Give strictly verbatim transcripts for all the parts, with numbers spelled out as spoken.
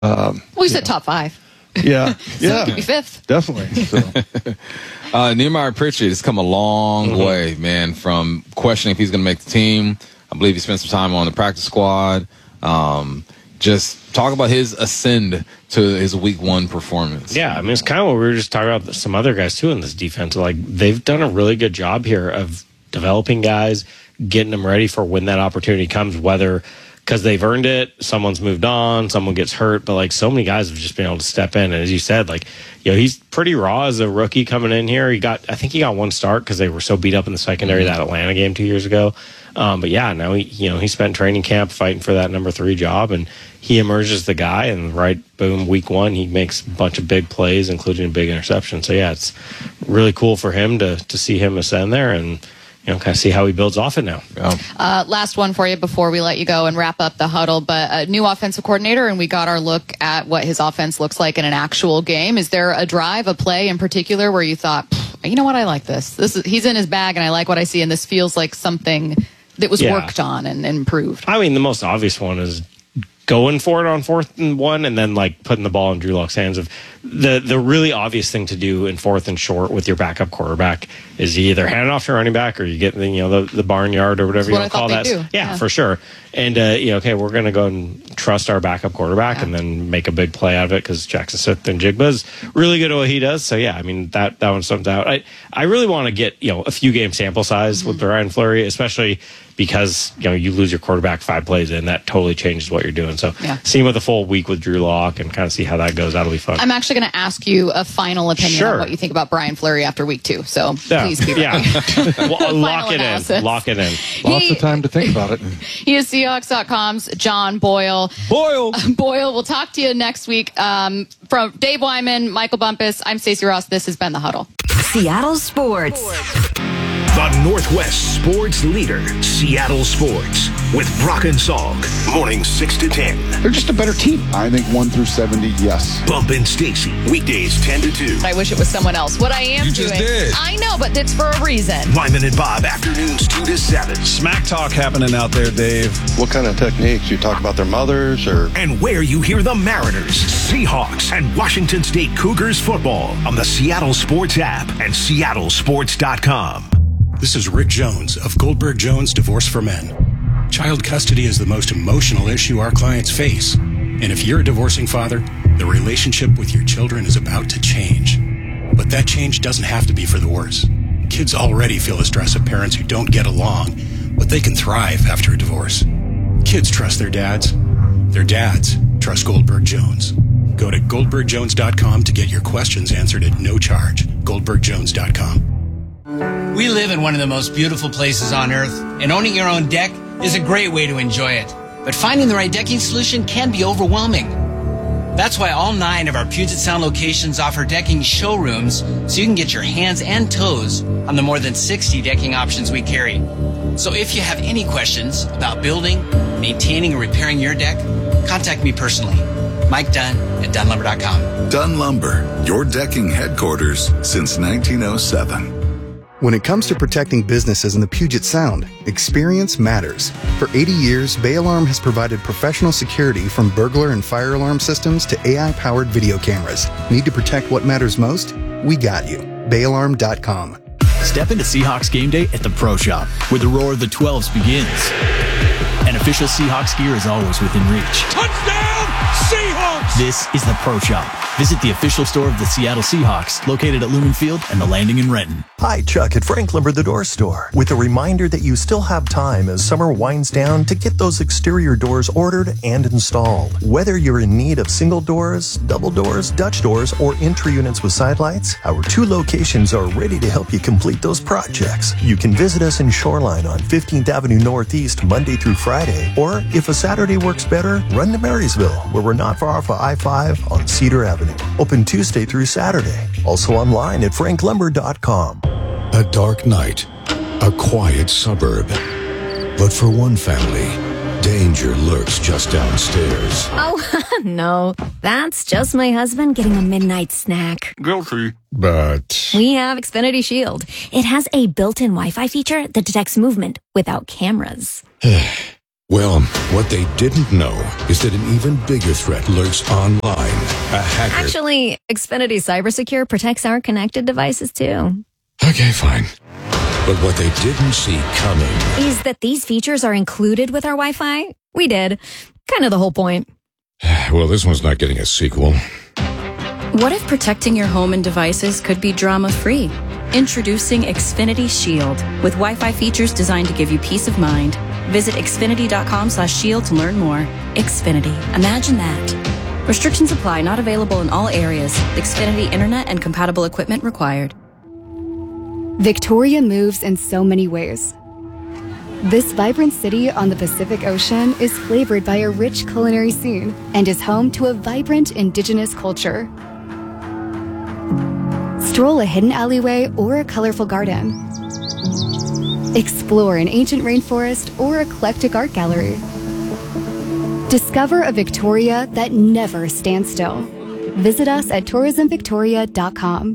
Um, well, you said know. top five. Yeah, so yeah, it could be fifth. Definitely. So. uh, Nehemiah Pritchard has come a long mm-hmm. way, man, from questioning if he's going to make the team. I believe he spent some time on the practice squad. Um, just talk about his ascend to his week one performance. Yeah, I mean, it's kind of what we were just talking about some other guys, too, in this defense. Like, they've done a really good job here of developing guys, getting them ready for when that opportunity comes, whether because they've earned it, someone's moved on, someone gets hurt, but like so many guys have just been able to step in. And as you said, like, you know, he's pretty raw as a rookie coming in here. He got, I think he got one start because they were so beat up in the secondary mm-hmm. that Atlanta game two years ago. Um, but yeah, now he, you know, he spent training camp fighting for that number three job, and he emerges the guy. And right, boom, week one, he makes a bunch of big plays, including a big interception. So yeah, it's really cool for him to to see him ascend there and, you know, kind of see how he builds off it now. Yeah. Uh, last one for you before we let you go and wrap up the huddle. But a new offensive coordinator, and we got our look at what his offense looks like in an actual game. Is there a drive, a play in particular where you thought, you know what, I like this. This is, he's in his bag, and I like what I see, and this feels like something that was yeah. worked on and, and improved? I mean, the most obvious one is going for it on fourth and one, and then like putting the ball in Drew Lock's hands. Of the the really obvious thing to do in fourth and short with your backup quarterback is you either hand it off to running back or you get the, you know, the, the barnyard or whatever That's you what want to call that. Yeah, yeah, for sure. And uh, you know, okay, we're going to go and trust our backup quarterback yeah. and then make a big play out of it because Jackson Smith and Jigba is really good at what he does. So yeah, I mean that that one sums out. I I really want to get, you know, a few game sample size mm-hmm. with Brian Fleury, especially because, you know, you lose your quarterback five plays in, that totally changes what you're doing. So yeah. seeing with a full week with Drew Lock and kind of see how that goes, that'll be fun. I'm actually going to ask you a final opinion sure. on what you think about Brian Fleury after week two. So yeah. please keep yeah. well, lock it analysis. in. Lock it in. Lots he, of time to think about it. He is Seahawks dot com's John Boyle. Boyle. Boyle, we'll talk to you next week. Um, from Dave Wyman, Michael Bumpus, I'm Stacey Ross. This has been The Huddle. Seattle Sports. The Northwest sports leader, Seattle Sports, with Brock and Salk. Mornings six to ten. They're just a better team. I think one through seventy, yes. Bump and Stacey, weekdays ten to two. I wish it was someone else. What I am you doing. Just did. I know, but it's for a reason. Wyman and Bob, afternoons two to seven. Smack talk happening out there, Dave. What kind of techniques? You talk about their mothers or? And where you hear the Mariners, Seahawks, and Washington State Cougars football on the Seattle Sports app and Seattle Sports dot com. This is Rick Jones of Goldberg Jones Divorce for Men. Child custody is the most emotional issue our clients face. And if you're a divorcing father, the relationship with your children is about to change. But that change doesn't have to be for the worse. Kids already feel the stress of parents who don't get along, but they can thrive after a divorce. Kids trust their dads. Their dads trust Goldberg Jones. Go to Goldberg Jones dot com to get your questions answered at no charge. Goldberg Jones dot com. We live in one of the most beautiful places on earth, and owning your own deck is a great way to enjoy it. But finding the right decking solution can be overwhelming. That's why all nine of our Puget Sound locations offer decking showrooms so you can get your hands and toes on the more than sixty decking options we carry. So if you have any questions about building, maintaining, or repairing your deck, contact me personally. Mike Dunn at Dunn Lumber dot com. Dunn Lumber, your decking headquarters since nineteen oh seven. When it comes to protecting businesses in the Puget Sound, experience matters. For eighty years, Bay Alarm has provided professional security from burglar and fire alarm systems to A I-powered video cameras. Need to protect what matters most? We got you. Bay Alarm dot com. Step into Seahawks game day at the Pro Shop, where the roar of the twelves begins. And official Seahawks gear is always within reach. Touchdown, Seahawks! This is the Pro Shop. Visit the official store of the Seattle Seahawks, located at Lumen Field and the Landing in Renton. Hi, Chuck at Frank Lumber The Door Store, with a reminder that you still have time as summer winds down to get those exterior doors ordered and installed. Whether you're in need of single doors, double doors, Dutch doors, or entry units with side lights, our two locations are ready to help you complete those projects. You can visit us in Shoreline on fifteenth Avenue Northeast Monday through Friday, or if a Saturday works better, run to Marysville, where we're not far off of I five on Cedar Avenue. Open Tuesday through Saturday. Also online at Frank Lumber dot com. A dark night, a quiet suburb. But for one family, danger lurks just downstairs. Oh, no. That's just my husband getting a midnight snack. Guilty. But we have Xfinity Shield. It has a built-in Wi-Fi feature that detects movement without cameras. Well, what they didn't know is that an even bigger threat lurks online. A hacker. Actually, Xfinity CyberSecure protects our connected devices too. Okay, fine. But what they didn't see coming is that these features are included with our Wi-Fi. We did. Kind of the whole point. Well, this one's not getting a sequel. What if protecting your home and devices could be drama-free? Introducing Xfinity Shield with Wi-Fi features designed to give you peace of mind. Visit xfinity.com slash shield to learn more. Xfinity. Imagine that. Restrictions apply. Not available in all areas. Xfinity Internet and compatible equipment required. Victoria moves in so many ways. This vibrant city on the Pacific Ocean is flavored by a rich culinary scene and is home to a vibrant indigenous culture. Stroll a hidden alleyway or a colorful garden. Explore an ancient rainforest or eclectic art gallery. Discover a Victoria that never stands still. Visit us at tourism victoria dot com.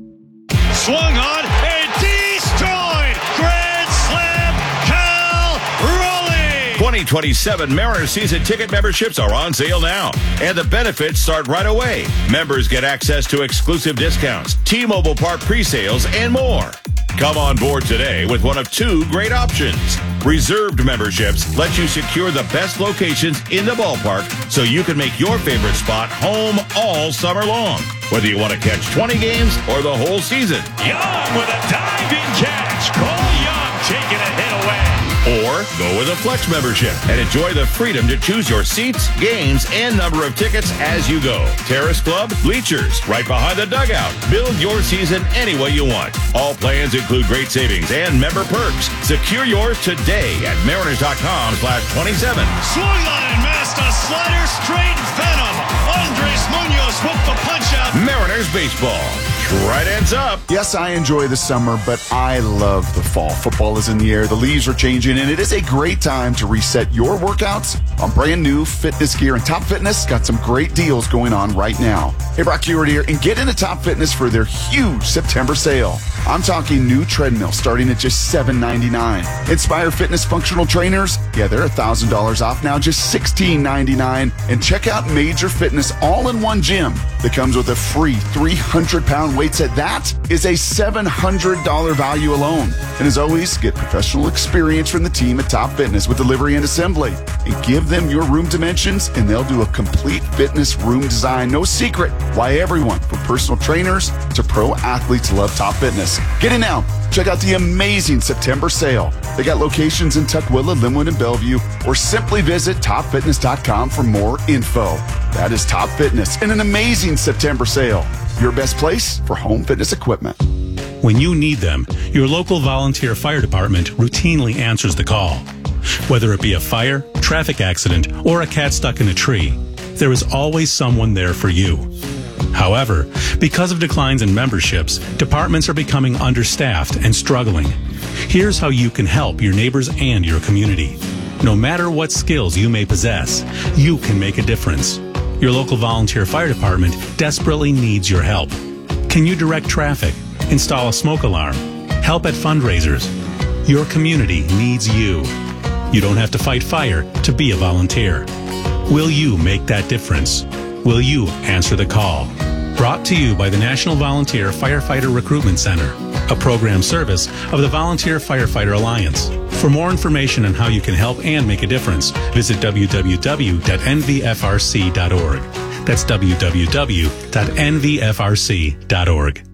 Swung on and destroyed! Grand Slam, Cal Raleigh! twenty twenty-seven Mariners season ticket memberships are on sale now, and the benefits start right away. Members get access to exclusive discounts, T-Mobile Park pre-sales, and more. Come on board today with one of two great options. Reserved memberships let you secure the best locations in the ballpark so you can make your favorite spot home all summer long. Whether you want to catch twenty games or the whole season. Young with a diving catch. Cole Young taking a hit away. Or go with a Flex membership and enjoy the freedom to choose your seats, games, and number of tickets as you go. Terrace Club, bleachers, right behind the dugout. Build your season any way you want. All plans include great savings and member perks. Secure yours today at mariners.com slash 27. Swung on and missed a slider straight venom. Andres Munoz with the punch out. Mariners baseball. Right ends up. Yes, I enjoy the summer, but I love the fall. Football is in the air, the leaves are changing, and it is a great time to reset your workouts on brand new fitness gear. And Top Fitness got some great deals going on right now. Hey, Brock Stewart here, and get into Top Fitness for their huge September sale. I'm talking new treadmill starting at just seven ninety-nine. Inspire Fitness functional trainers, yeah, they're one thousand dollars off now, just sixteen ninety-nine. And check out Major Fitness all-in-one gym that comes with a free three hundred pound weight set. That is a seven hundred dollars value alone. And as always, get professional experience from the team at Top Fitness with delivery and assembly. And give them your room dimensions, and they'll do a complete fitness room design. No secret why everyone, from personal trainers to pro athletes, love Top Fitness. Get in now. Check out the amazing September sale. They got locations in Tukwila, Linwood, and Bellevue, or simply visit top fitness dot com for more info. That is Top Fitness and an amazing September sale. Your best place for home fitness equipment. When you need them, your local volunteer fire department routinely answers the call. Whether it be a fire, traffic accident, or a cat stuck in a tree, there is always someone there for you. However, because of declines in memberships, departments are becoming understaffed and struggling. Here's how you can help your neighbors and your community. No matter what skills you may possess, you can make a difference. Your local volunteer fire department desperately needs your help. Can you direct traffic, install a smoke alarm, help at fundraisers? Your community needs you. You don't have to fight fire to be a volunteer. Will you make that difference? Will you answer the call? Brought to you by the National Volunteer Firefighter Recruitment Center, a program service of the Volunteer Firefighter Alliance. For more information on how you can help and make a difference, visit w w w dot n v f r c dot org. That's w w w dot n v f r c dot org.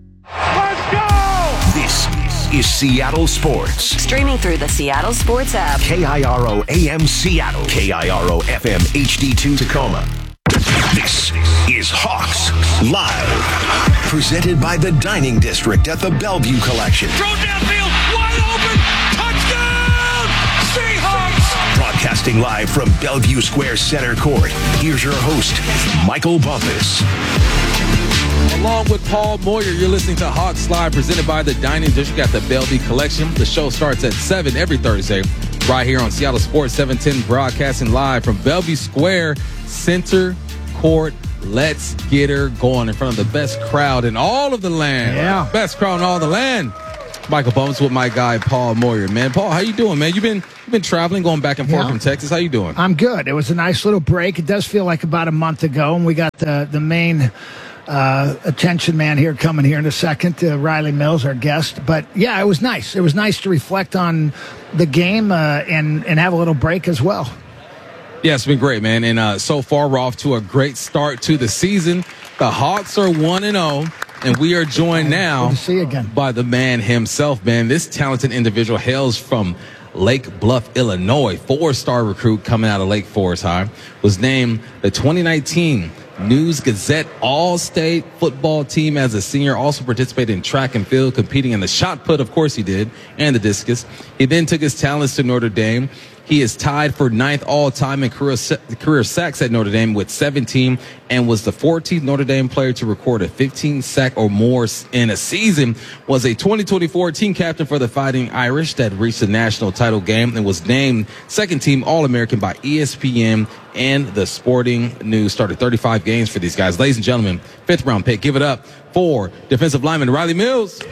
Let's go! This is Seattle Sports. Streaming through the Seattle Sports app. K I R O A M Seattle. K I R O F M H D two Tacoma. This is Hawks Live. Presented by the Dining District at the Bellevue Collection. Throw downfield, wide open, touchdown, Seahawks! Broadcasting live from Bellevue Square Center Court. Here's your host, Michael Bumpus. Along with Paul Moyer, you're listening to Hawks Live, presented by the Dining District at the Bellevue Collection. The show starts at seven every Thursday, right here on Seattle Sports seven ten, broadcasting live from Bellevue Square Center Court. Let's get her going in front of the best crowd in all of the land. Yeah. Best crowd in all the land. Michael Bums with my guy Paul Moyer. Man, Paul, how you doing, man? You've been you've been traveling, going back and forth Yeah. from Texas. How you doing? I'm good. It was a nice little break. It does feel like about a month ago, and we got the the main uh, attention man here coming here in a second, uh, Riley Mills, our guest. But yeah, it was nice. It was nice to reflect on the game uh, and and have a little break as well. Yeah, it's been great, man. And uh, so far, we're off to a great start to the season. The Hawks are one and zero, and we are joined now Good to see you again. by the man himself, man. This talented individual hails from Lake Bluff, Illinois. Four-star recruit coming out of Lake Forest High. Was named the twenty nineteen News Gazette All-State Football Team as a senior. Also participated in track and field, competing in the shot put, of course he did, and the discus. He then took his talents to Notre Dame. He is tied for ninth all-time in career, career sacks at Notre Dame with seventeen, and was the fourteenth Notre Dame player to record a fifteen sack or more in a season. Was a twenty twenty-four team captain for the Fighting Irish that reached the national title game, and was named second team All-American by E S P N and the Sporting News. Started thirty-five games for these guys. Ladies and gentlemen, fifth round pick. Give it up for defensive lineman Riley Mills.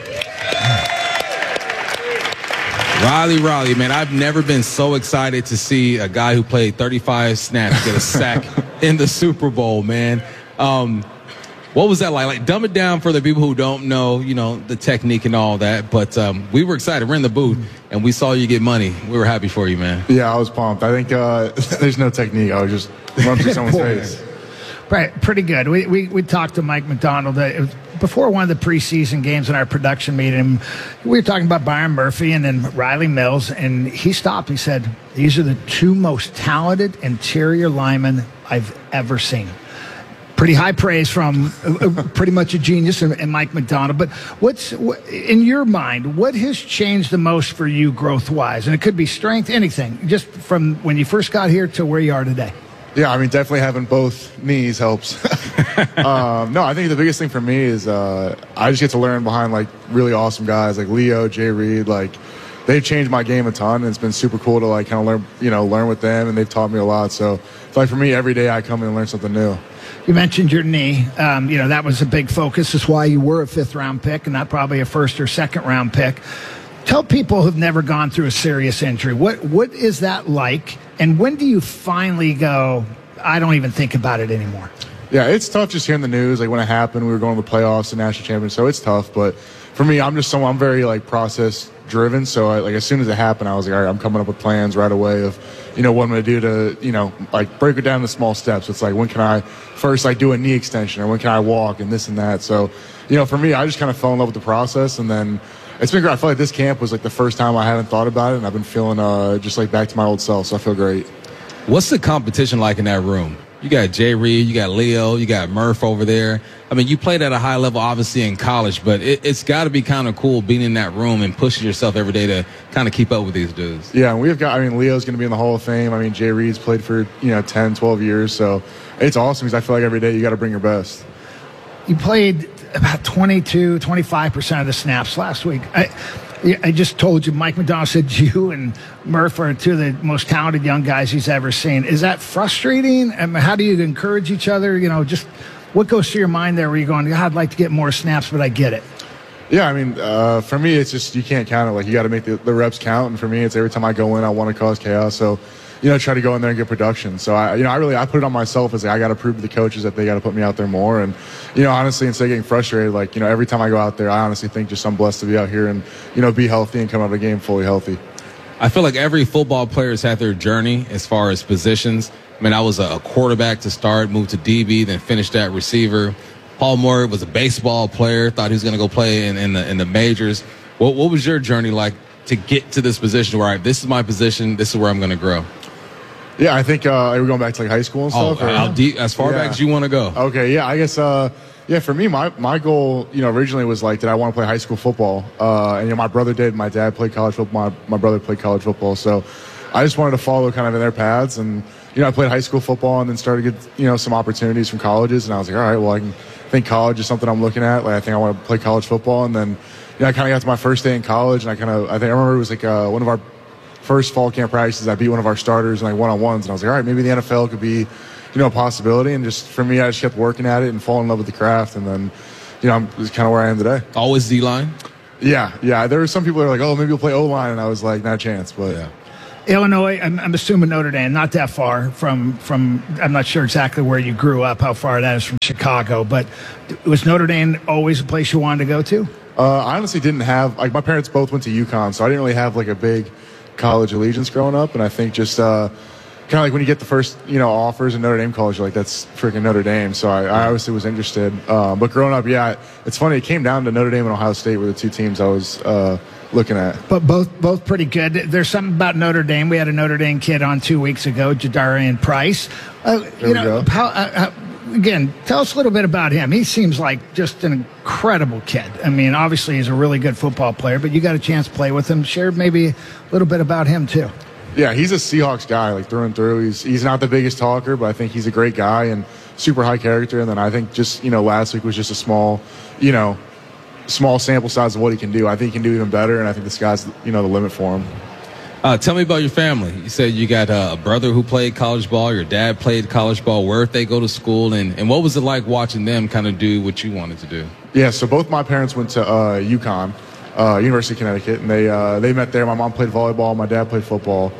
Riley, Riley, man, I've never been so excited to see a guy who played thirty-five snaps get a sack in the Super Bowl, man. Um, what was that like? Like, dumb it down for the people who don't know, you know, the technique and all that. But um, we were excited. We're in the booth, and we saw you get money. We were happy for you, man. Yeah, I was pumped. I think uh, there's no technique. I was just run through someone's face. Right, pretty good. We, we we talked to Mike McDonald uh, it was before one of the preseason games in our production meeting. We were talking about Byron Murphy and then Riley Mills, and he stopped. He said, "These are the two most talented interior linemen I've ever seen." Pretty high praise from uh, pretty much a genius in, in Mike McDonald. But what's what, in your mind? What has changed the most for you growth-wise? And it could be strength, anything, just from when you first got here to where you are today. Yeah, I mean, definitely having both knees helps. um, no, I think the biggest thing for me is uh, I just get to learn behind, like, really awesome guys like Leo, Jay Reed. Like, they've changed my game a ton, and it's been super cool to, like, kind of learn, you know, learn with them, and they've taught me a lot. So, it's like, for me, every day I come in and learn something new. You mentioned your knee. Um, you know, that was a big focus. That's why you were a fifth-round pick and not probably a first- or second-round pick. Tell people who've never gone through a serious injury, what what is that like? And when do you finally go, I don't even think about it anymore? Yeah, it's tough just hearing the news. Like, when it happened, we were going to the playoffs and national champions, so it's tough. But for me, I'm just someone, I'm very, like, process-driven. So, I, like, as soon as it happened, I was like, all right, I'm coming up with plans right away of, you know, what I'm going to do to, you know, like, break it down into small steps. It's like, when can I first, like, do a knee extension, or when can I walk, and this and that. So, you know, for me, I just kind of fell in love with the process, and then it's been great. I feel like this camp was, like, the first time I hadn't thought about it, and I've been feeling uh, just, like, back to my old self, so I feel great. What's the competition like in that room? You got Jay Reed, you got Leo, you got Murph over there. I mean, you played at a high level, obviously, in college, but it, it's got to be kind of cool being in that room and pushing yourself every day to kind of keep up with these dudes. Yeah, and we've got, I mean, Leo's going to be in the Hall of Fame. I mean, Jay Reed's played for, you know, ten, twelve years, so it's awesome because I feel like every day you got to bring your best. You played about twenty-two, twenty-five percent of the snaps last week. I, I just told you, Mike McDonald said you and Murph are two of the most talented young guys he's ever seen. Is that frustrating? I mean, how do you encourage each other? You know, just what goes through your mind there where you're going, God, I'd like to get more snaps, but I get it. Yeah, I mean, uh, for me, it's just you can't count it. Like, you got to make the, the reps count. And for me, it's every time I go in, I want to cause chaos. So, you know, try to go in there and get production. So, I, you know, I really I put it on myself as like, I got to prove to the coaches that they got to put me out there more. And, you know, honestly, instead of getting frustrated, like, you know, every time I go out there, I honestly think just I'm blessed to be out here and, you know, be healthy and come out of the game fully healthy. I feel like every football player has had their journey as far as positions. I mean, I was a quarterback to start, moved to D B, then finished at receiver. Paul Moyer was a baseball player, thought he was going to go play in, in the in the majors. What what was your journey like to get to this position where, all right, this is my position, this is where I'm going to grow? Yeah, I think uh, are we going back to like high school and stuff? Oh, how deep, as far yeah. back as you want to go. Okay, yeah, I guess. Uh, yeah, for me, my my goal, you know, originally was like, did I want to play high school football? Uh, and you know, my brother did. My dad played college football. My my brother played college football. So I just wanted to follow kind of in their paths. And you know, I played high school football and then started to get you know some opportunities from colleges. And I was like, all right, well, I can I think college is something I'm looking at. Like, I think I want to play college football. And then, you know, I kind of got to my first day in college, and I kind of I think I remember it was like uh, one of our first fall camp practices, I beat one of our starters in like one-on-ones, and I was like, all right, maybe the N F L could be, you know, a possibility. And just for me, I just kept working at it and falling in love with the craft, and then, you know, I'm, this is kind of where I am today. Always D-line? Yeah, yeah. There were some people that were like, oh, maybe you'll play O-line, and I was like, not a chance. But yeah. Illinois, I'm, I'm assuming Notre Dame, not that far from, from, I'm not sure exactly where you grew up, how far that is from Chicago, but was Notre Dame always a place you wanted to go to? Uh, I honestly didn't have, like, my parents both went to UConn, so I didn't really have, like, a big college allegiance growing up, and I think just uh, kind of like when you get the first, you know, offers in Notre Dame college, you're like, that's freaking Notre Dame, so I, I obviously was interested. Uh, but growing up, yeah, it's funny, it came down to Notre Dame and Ohio State were the two teams I was uh, looking at. But both both pretty good. There's something about Notre Dame. We had a Notre Dame kid on two weeks ago, Jadarian Price. Uh, there you we know, go. How, uh, again, tell us a little bit about him. He seems like just an incredible kid. I mean, obviously he's a really good football player, but you got a chance to play with him. Share maybe a little bit about him too. Yeah, he's a Seahawks guy, like through and through. He's he's not the biggest talker, but I think he's a great guy and super high character. And then I think just, you know, last week was just a small, you know, small sample size of what he can do. I think he can do even better, and I think the sky's, you know, the limit for him. Uh, tell me about your family. You said you got uh, a brother who played college ball. Your dad played college ball. Where did they go to school? And, and what was it like watching them kind of do what you wanted to do? Yeah, so both my parents went to uh, UConn, uh, University of Connecticut, and they uh, they met there. My mom played volleyball. My dad played football.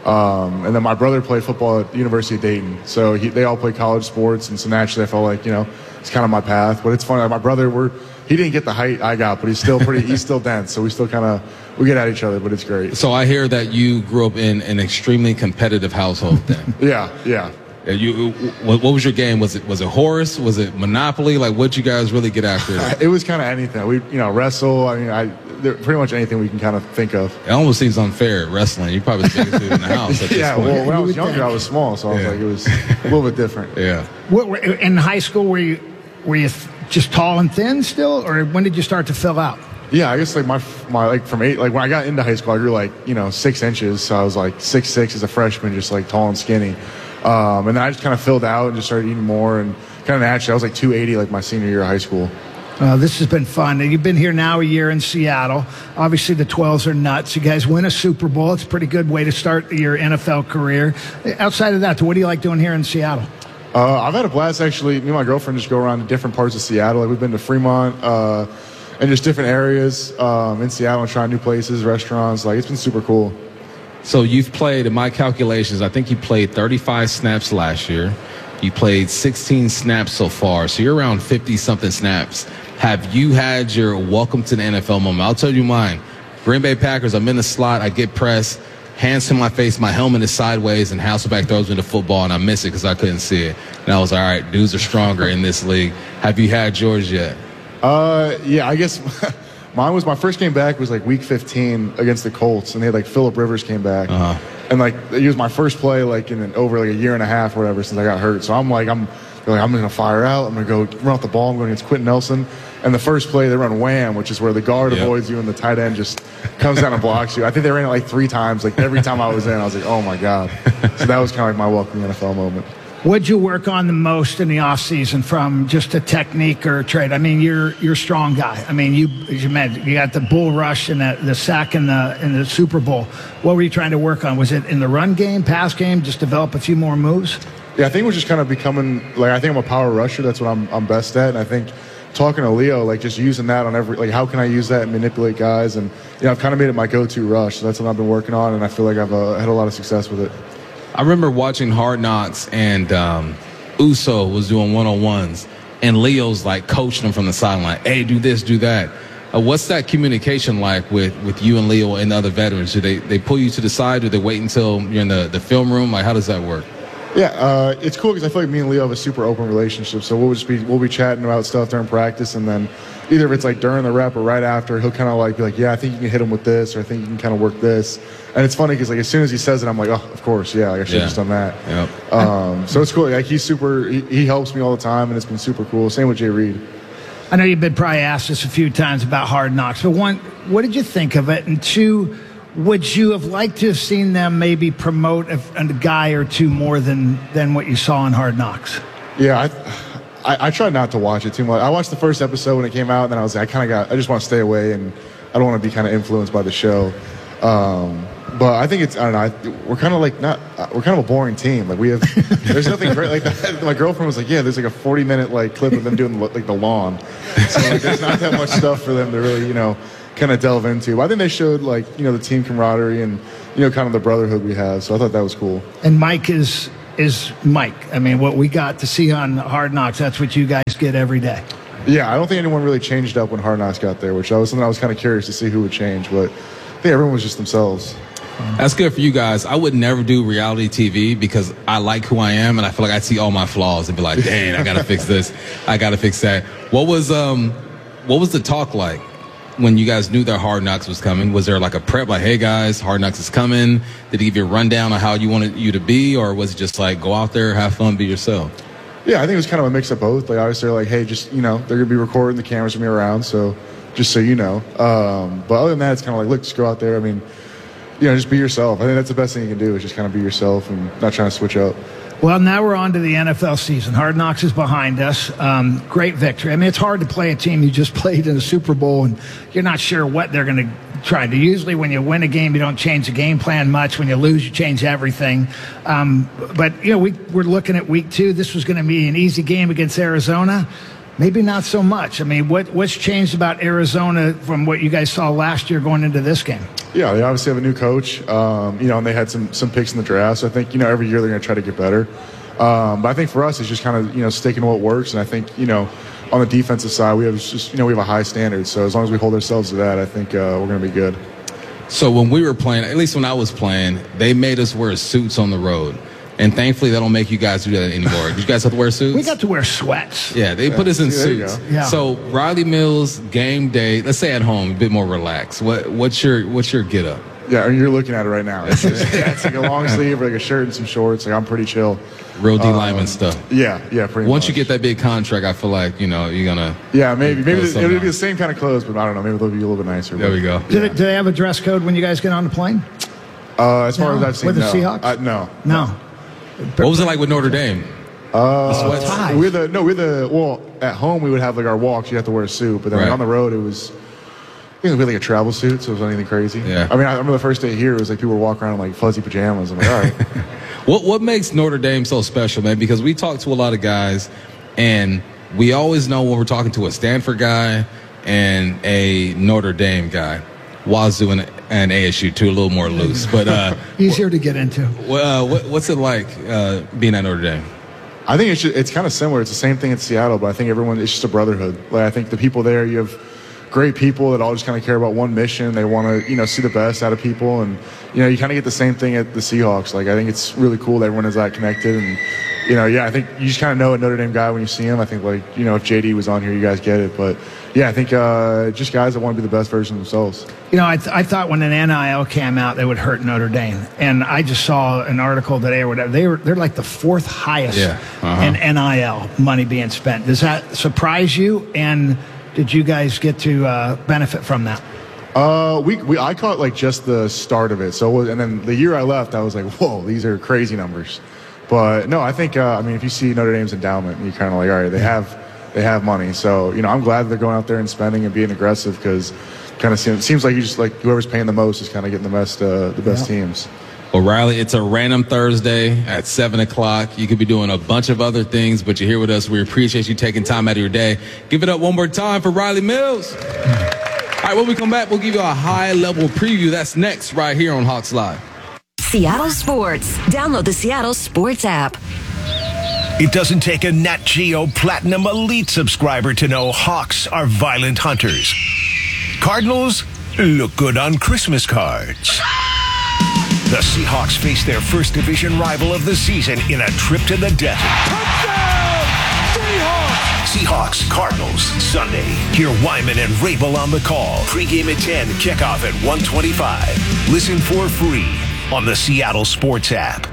Um, and then my brother played football at the University of Dayton. So he, they all play college sports, and so naturally I felt like, you know, it's kind of my path. But it's funny, like my brother, we're he didn't get the height I got, but he's still pretty, he's still dense. So we still kind of, we get at each other, but it's great. So I hear that you grew up in an extremely competitive household then. yeah, yeah. Yeah, you, what, what was your game? Was it was it Horse? Was it Monopoly? Like, what'd you guys really get after? It was kind of anything. We, you know, wrestle. I mean, I there, pretty much anything we can kind of think of. It almost seems unfair, wrestling. You're probably the biggest dude in the house at this yeah, point. well, when I was younger, I was small, so I was Yeah. like, it was a little bit different. Yeah. What, were- in high school, were you were you just tall and thin still, or when did you start to fill out? Yeah, I guess like my my like from eight, like when I got into high school, I grew like, you know, six inches. So I was like six six as a freshman, just like tall and skinny. Um, and then I just kind of filled out and just started eating more, and kind of naturally, I was like two eighty like my senior year of high school. Uh, this has been fun. And you've been here now a year in Seattle. Obviously, the twelves are nuts. You guys win a Super Bowl. It's a pretty good way to start your N F L career. Outside of that, what do you like doing here in Seattle? Uh, I've had a blast, actually. Me and my girlfriend just go around to different parts of Seattle. Like we've been to Fremont uh, and just different areas um, in Seattle and trying new places, restaurants. Like it's been super cool. So you've played, in my calculations, I think you played thirty-five snaps last year. You played sixteen snaps so far. So you're around fifty-something snaps. Have you had your welcome to the N F L moment? I'll tell you mine. Green Bay Packers, I'm in the slot. I get pressed. Hands to my face. My helmet is sideways, and Hasselbeck throws me the football, and I miss it because I couldn't see it. And I was like, all right, dudes are stronger in this league. Have you had yours yet? Uh, yeah, I guess mine was my first game back was like week fifteen against the Colts, and they had like Phillip Rivers came back, uh-huh. and like it was my first play like in an, over like a year and a half or whatever since I got hurt. So I'm like I'm like I'm gonna fire out. I'm gonna go run out the ball. I'm going against Quentin Nelson, and the first play they run wham, which is where the guard Yep. avoids you and the tight end just comes down and blocks you. I think they ran it like three times. Like every time I was in, I was like, oh my god. So that was kind of like my welcome to the N F L moment. What'd you work on the most in the offseason from just a technique or a trade? I mean, you're you're a strong guy. I mean, you as you mentioned, you got the bull rush and the, the sack in the in the Super Bowl. What were you trying to work on? Was it in the run game, pass game, just develop a few more moves? Yeah, I think we're just kind of becoming like I think I'm a power rusher. That's what I'm I'm best at, and I think talking to Leo, like just using that on every like how can I use that and manipulate guys, and you know I've kind of made it my go-to rush. So that's what I've been working on, and I feel like I've uh, had a lot of success with it. I remember watching Hard Knocks, and um, Uso was doing one-on-ones, and Leo's like coaching him from the sideline. Hey, do this, do that. Uh, what's that communication like with, with you and Leo and the other veterans? Do they, they pull you to the side? Do they wait until you're in the, the film room? Like, how does that work? Yeah, uh, it's cool because I feel like me and Leo have a super open relationship. So we'll just be we'll be chatting about stuff during practice, and then either if it's like during the rep or right after, he'll kind of like be like, "Yeah, I think you can hit him with this," or "I think you can kind of work this." And it's funny because like as soon as he says it, I'm like, "Oh, of course, yeah, like, I should have Yeah. just done that." Yep. Um, so it's cool. Like he's super. He, he helps me all the time, and it's been super cool. Same with Jay Reed. I know you've been probably asked this a few times about Hard Knocks, but one, what did you think of it? And two, would you have liked to have seen them maybe promote a, a guy or two more than, than what you saw in Hard Knocks? Yeah, I, I I tried not to watch it too much. I watched the first episode when it came out, and then I was like, I kind of got. I just want to stay away, and I don't want to be kind of influenced by the show. Um, but I think it's I don't know. I, we're kind of like not. We're kind of a boring team. Like we have. There's nothing great. Like that. My girlfriend was like, yeah, there's like a forty minute like clip of them doing like the lawn. So like, there's not that much stuff for them to really you know kind of delve into. But I think they showed, like, you know, the team camaraderie and, you know, kind of the brotherhood we have. So I thought that was cool. And Mike is is Mike. I mean, what we got to see on Hard Knocks, that's what you guys get every day. Yeah, I don't think anyone really changed up when Hard Knocks got there, which I was something I was kind of curious to see who would change. But I think everyone was just themselves. That's good for you guys. I would never do reality T V because I like who I am, and I feel like I see all my flaws and be like, dang, I gotta fix this, I gotta fix that. What was um, what was the talk like when you guys knew that Hard Knocks was coming? Was there like a prep, like, hey guys, Hard Knocks is coming? Did he give you a rundown on how you wanted you to be, or was it just like go out there, have fun, be yourself? Yeah, I think it was kind of a mix of both. Like, obviously, they're like, hey, just, you know, they're gonna be recording, the cameras gonna be around, so just so you know. Um, but other than that, it's kind of like, look, just go out there. I mean, you know, just be yourself. I think that's the best thing you can do, is just kind of be yourself and not trying to switch up. Well, now we're on to the N F L season. Hard Knocks is behind us. Um, great victory. I mean, it's hard to play a team you just played in the Super Bowl and you're not sure what they're going to try to do. Usually when you win a game, you don't change the game plan much. When you lose, you change everything. Um, but, you know, we, we're looking at week two. This was going to be an easy game against Arizona. Maybe not so much. I mean, what what's changed about Arizona from what you guys saw last year going into this game? Yeah, they obviously have a new coach, um, you know, and they had some some picks in the draft. So I think, you know, every year they're going to try to get better. Um, but I think for us, it's just kind of, you know, sticking to what works. And I think, you know, on the defensive side, we have just, you know, we have a high standard. So as long as we hold ourselves to that, I think uh, we're going to be good. So when we were playing, at least when I was playing, they made us wear suits on the road. And thankfully, they don't make you guys do that anymore. Did you guys have to wear suits? We got to wear sweats. Yeah, they yeah. put us in See, suits. Yeah. So Riley Mills, game day, let's say at home, a bit more relaxed. What what's your what's your get up? Yeah, and you're looking at it right now. It's, just, yeah, it's like a long sleeve, like a shirt and some shorts. Like, I'm pretty chill. Real D um, lineman stuff. Yeah, yeah, pretty Once much. you get that big contract, I feel like, you know, you're gonna. Yeah, maybe maybe throw it'll be something the same kind of clothes, but I don't know. Maybe they'll be a little bit nicer. There but, we go. Do, they, do they have a dress code when you guys get on the plane? Uh, as far No? as I've seen, With the no. Seahawks? Uh, no. No. What was it like with Notre Dame? Uh, ties. we're the no, we're the well. At home, we would have like our walks. You have to wear a suit, but then Right. on the road, it was. I think it was really like a travel suit, so it wasn't anything crazy. Yeah. I mean, I remember the first day here, it was like people were walking around in like fuzzy pajamas. I'm like, all right. What what makes Notre Dame so special, man? Because we talk to a lot of guys, and we always know when we're talking to a Stanford guy and a Notre Dame guy. Wazoo and, and A S U too, a little more loose, but uh, Easier to get into. uh, what, what's it like uh, being at Notre Dame? I think it's just, it's kind of similar. It's the same thing in Seattle, but I think everyone, it's just a brotherhood. Like, I think the people there, you have great people that all just kind of care about one mission. They want to, you know, see the best out of people, and you know, you kind of get the same thing at the Seahawks. Like, I think it's really cool that everyone is that connected, and you know, yeah, I think you just kind of know a Notre Dame guy when you see him. I think, like, you know, if J D was on here, you guys get it, but yeah, I think uh, just guys that want to be the best version of themselves. You know, I, th- I thought when an N I L came out, they would hurt Notre Dame. And I just saw an article today or whatever. They were, they're like the fourth highest Yeah, uh-huh. in N I L money being spent. Does that surprise you? And did you guys get to uh, benefit from that? Uh, we, we I caught like just the start of it. So it was, and then the year I left, I was like, whoa, these are crazy numbers. But no, I think uh, I mean, if you see Notre Dame's endowment, you're kind of like, all right, they have they have money. So you know, I'm glad they're going out there and spending and being aggressive, because kind of seems seems like you just like whoever's paying the most is kind of getting the best uh, the best Yeah. teams. Well, Riley, it's a random Thursday at seven o'clock. You could be doing a bunch of other things, but you're here with us. We appreciate you taking time out of your day. Give it up one more time for Riley Mills. All right, when we come back, we'll give you a high-level preview. That's next right here on Hawks Live. Seattle Sports. Download the Seattle Sports app. It doesn't take a Nat Geo Platinum Elite subscriber to know Hawks are violent hunters. Cardinals look good on Christmas cards. The Seahawks face their first division rival of the season in a trip to the desert. Touchdown! Seahawks! Seahawks, Cardinals, Sunday. Hear Wyman and Rabel on the call. Pre-game at ten, kickoff at one twenty-five. Listen for free on the Seattle Sports app.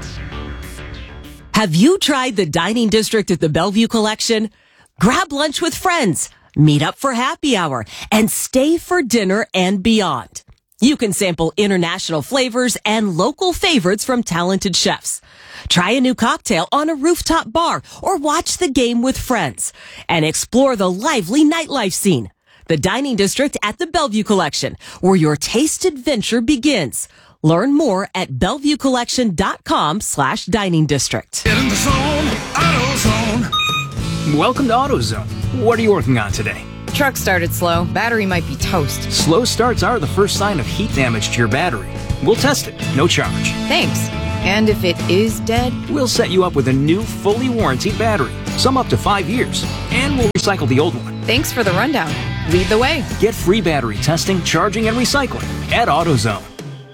Have you tried the dining district at the Bellevue Collection? Grab lunch with friends, meet up for happy hour, and stay for dinner and beyond. You can sample international flavors and local favorites from talented chefs. Try a new cocktail on a rooftop bar or watch the game with friends and explore the lively nightlife scene. The dining district at the Bellevue Collection, where your taste adventure begins. Learn more at bellevue collection dot com slash dining district. Get in the zone, AutoZone. Welcome to AutoZone. What are you working on today? Truck started slow. Battery might be toast. Slow starts are the first sign of heat damage to your battery. We'll test it, no charge. Thanks. And if it is dead? We'll set you up with a new, fully warranted battery. Some up to five years. And we'll recycle the old one. Thanks for the rundown. Lead the way. Get free battery testing, charging, and recycling at AutoZone.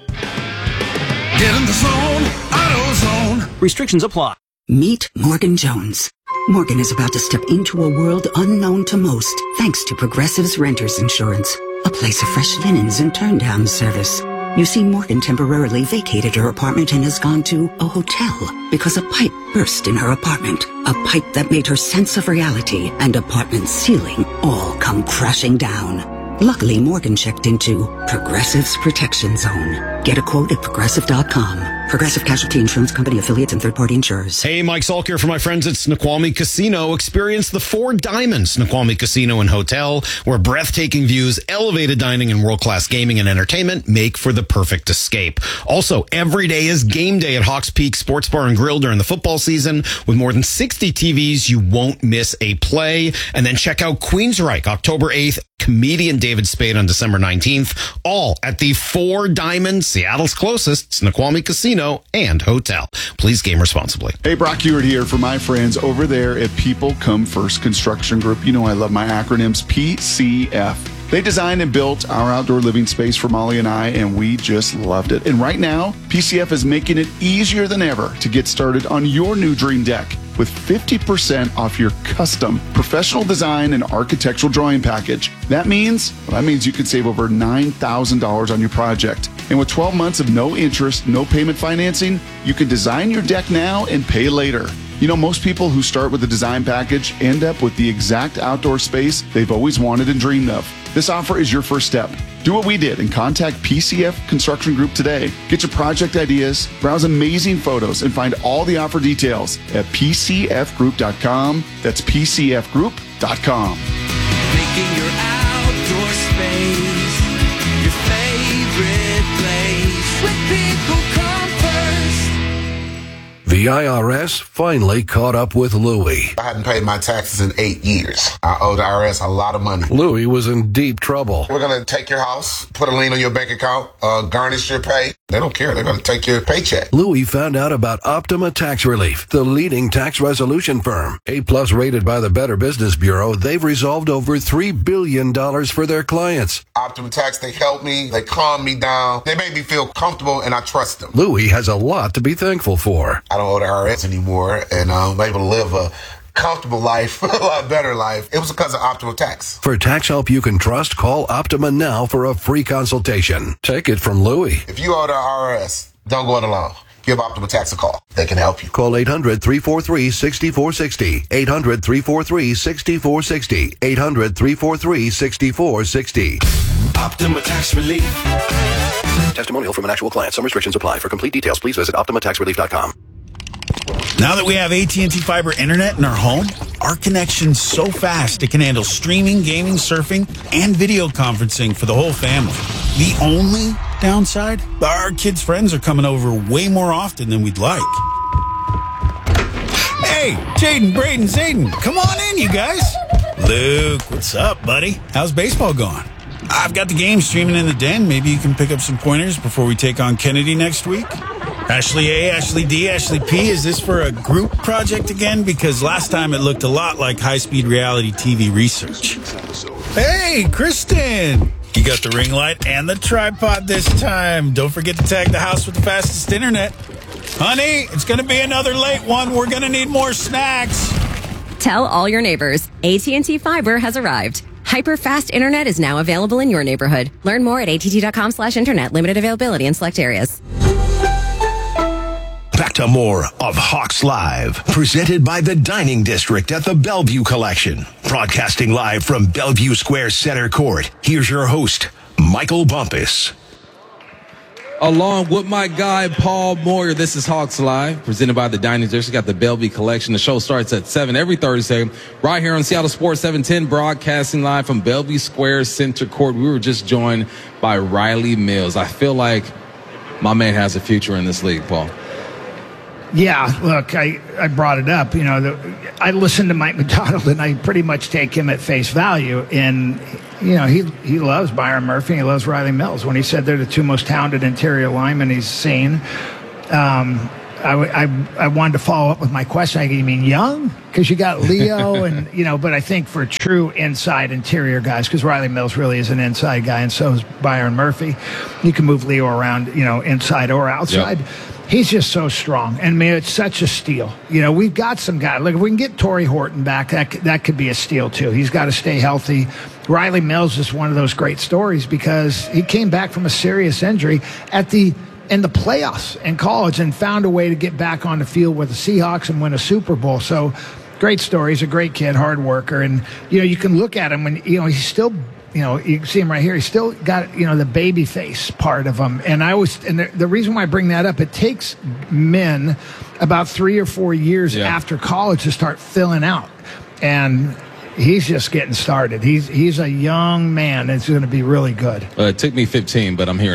Get in the zone, AutoZone. Restrictions apply. Meet Morgan Jones. Morgan is about to step into a world unknown to most, thanks to Progressive's Renters Insurance, a place of fresh linens and turn-down service. You see, Morgan temporarily vacated her apartment and has gone to a hotel because a pipe burst in her apartment. A pipe that made her sense of reality and apartment ceiling all come crashing down. Luckily, Morgan checked into Progressive's Protection Zone. Get a quote at progressive dot com. Progressive Casualty Insurance Company, affiliates, and third-party insurers. Hey, Mike Salk here for my friends at Snoqualmie Casino. Experience the Four Diamonds Snoqualmie Casino and Hotel, where breathtaking views, elevated dining, and world-class gaming and entertainment make for the perfect escape. Also, every day is game day at Hawks Peak Sports Bar and Grill during the football season. With more than sixty T Vs, you won't miss a play. And then check out Queensryche, October eighth, comedian David Spade on December nineteenth, all at the Four Diamonds, Seattle's closest Snoqualmie Casino and Hotel. Please game responsibly. Hey, Brock Hewitt here for my friends over there at People Come First Construction Group. You know I love my acronyms, P C F. They designed and built our outdoor living space for Molly and I, and we just loved it. And right now, P C F is making it easier than ever to get started on your new dream deck with fifty percent off your custom professional design and architectural drawing package. That means, well, that means you could save over nine thousand dollars on your project. And with twelve months of no interest, no payment financing, you can design your deck now and pay later. You know, most people who start with a design package end up with the exact outdoor space they've always wanted and dreamed of. This offer is your first step. Do what we did and contact P C F Construction Group today. Get your project ideas, browse amazing photos, and find all the offer details at p c f group dot com. That's p c f group dot com. Making your outdoor space your favorite place. With People Come First. The I R S finally caught up with Louie. I hadn't paid my taxes in eight years. I owe the I R S a lot of money. Louie was in deep trouble. We're going to take your house, put a lien on your bank account, uh, garnish your pay. They don't care. They're going to take your paycheck. Louie found out about Optima Tax Relief, the leading tax resolution firm. A-plus rated by the Better Business Bureau, they've resolved over three billion dollars for their clients. Optima Tax, they help me. They calm me down. They make me feel comfortable, and I trust them. Louie has a lot to be thankful for. I don't owe the I R S anymore, and I'm able to live a comfortable life, a lot better life. It was because of Optima Tax. For tax help you can trust, call Optima now for a free consultation. Take it from Louie. If you owe the I R S, don't go it alone. Give Optima Tax a call. They can help you. Call eight hundred, three four three, six four six zero. eight hundred, three four three, six four six zero. eight hundred, three four three, six four six zero. Optima Tax Relief. Testimonial from an actual client. Some restrictions apply. For complete details, please visit optima tax relief dot com. Now that we have A T and T Fiber Internet in our home, our connection's so fast it can handle streaming, gaming, surfing, and video conferencing for the whole family. The only downside? Our kids' friends are coming over way more often than we'd like. Hey, Jaden, Braden, Zayden, come on in, you guys. Luke, what's up, buddy? How's baseball going? I've got the game streaming in the den. Maybe you can pick up some pointers before we take on Kennedy next week. Ashley A, Ashley D, Ashley P, is this for a group project again? Because last time it looked a lot like high-speed reality T V research. Hey, Kristen! You got the ring light and the tripod this time. Don't forget to tag the house with the fastest internet. Honey, it's going to be another late one. We're going to need more snacks. Tell all your neighbors, A T and T Fiber has arrived. Hyper-fast internet is now available in your neighborhood. Learn more at att.com slash internet. Limited availability in select areas. Back to more of Hawks Live, presented by the Dining District at the Bellevue Collection. Broadcasting live from Bellevue Square Center Court, here's your host, Michael Bumpus. Along with my guy, Paul Moyer, this is Hawks Live, presented by the Dining District at the Bellevue Collection. The show starts at seven every Thursday, right here on Seattle Sports seven ten, broadcasting live from Bellevue Square Center Court. We were just joined by Riley Mills. I feel like my man has a future in this league, Paul. Yeah, look, I, I brought it up. You know, the, I listened to Mike Macdonald, and I pretty much take him at face value. And, you know, he he loves Byron Murphy, and he loves Riley Mills. When he said they're the two most talented interior linemen he's seen, um, I, I, I wanted to follow up with my question. I go, you mean young? Because you got Leo, and, you know, but I think for true inside interior guys, because Riley Mills really is an inside guy, and so is Byron Murphy. You can move Leo around, you know, inside or outside. Yep. He's just so strong. And, I mean, it's such a steal. You know, we've got some guys. Look, if we can get Torrey Horton back, that, that could be a steal, too. He's got to stay healthy. Riley Mills is one of those great stories because he came back from a serious injury at the in the playoffs in college and found a way to get back on the field with the Seahawks and win a Super Bowl. So, great story. He's a great kid, hard worker. And, you know, you can look at him and, you know, he's still – you know, you can see him right here. He's still got, you know, the baby face part of him. And I was, and the, the reason why I bring that up, it takes men about three or four years yeah. after college to start filling out. And he's just getting started. He's he's a young man that's going to be really good. Uh, it took me fifteen, but I'm here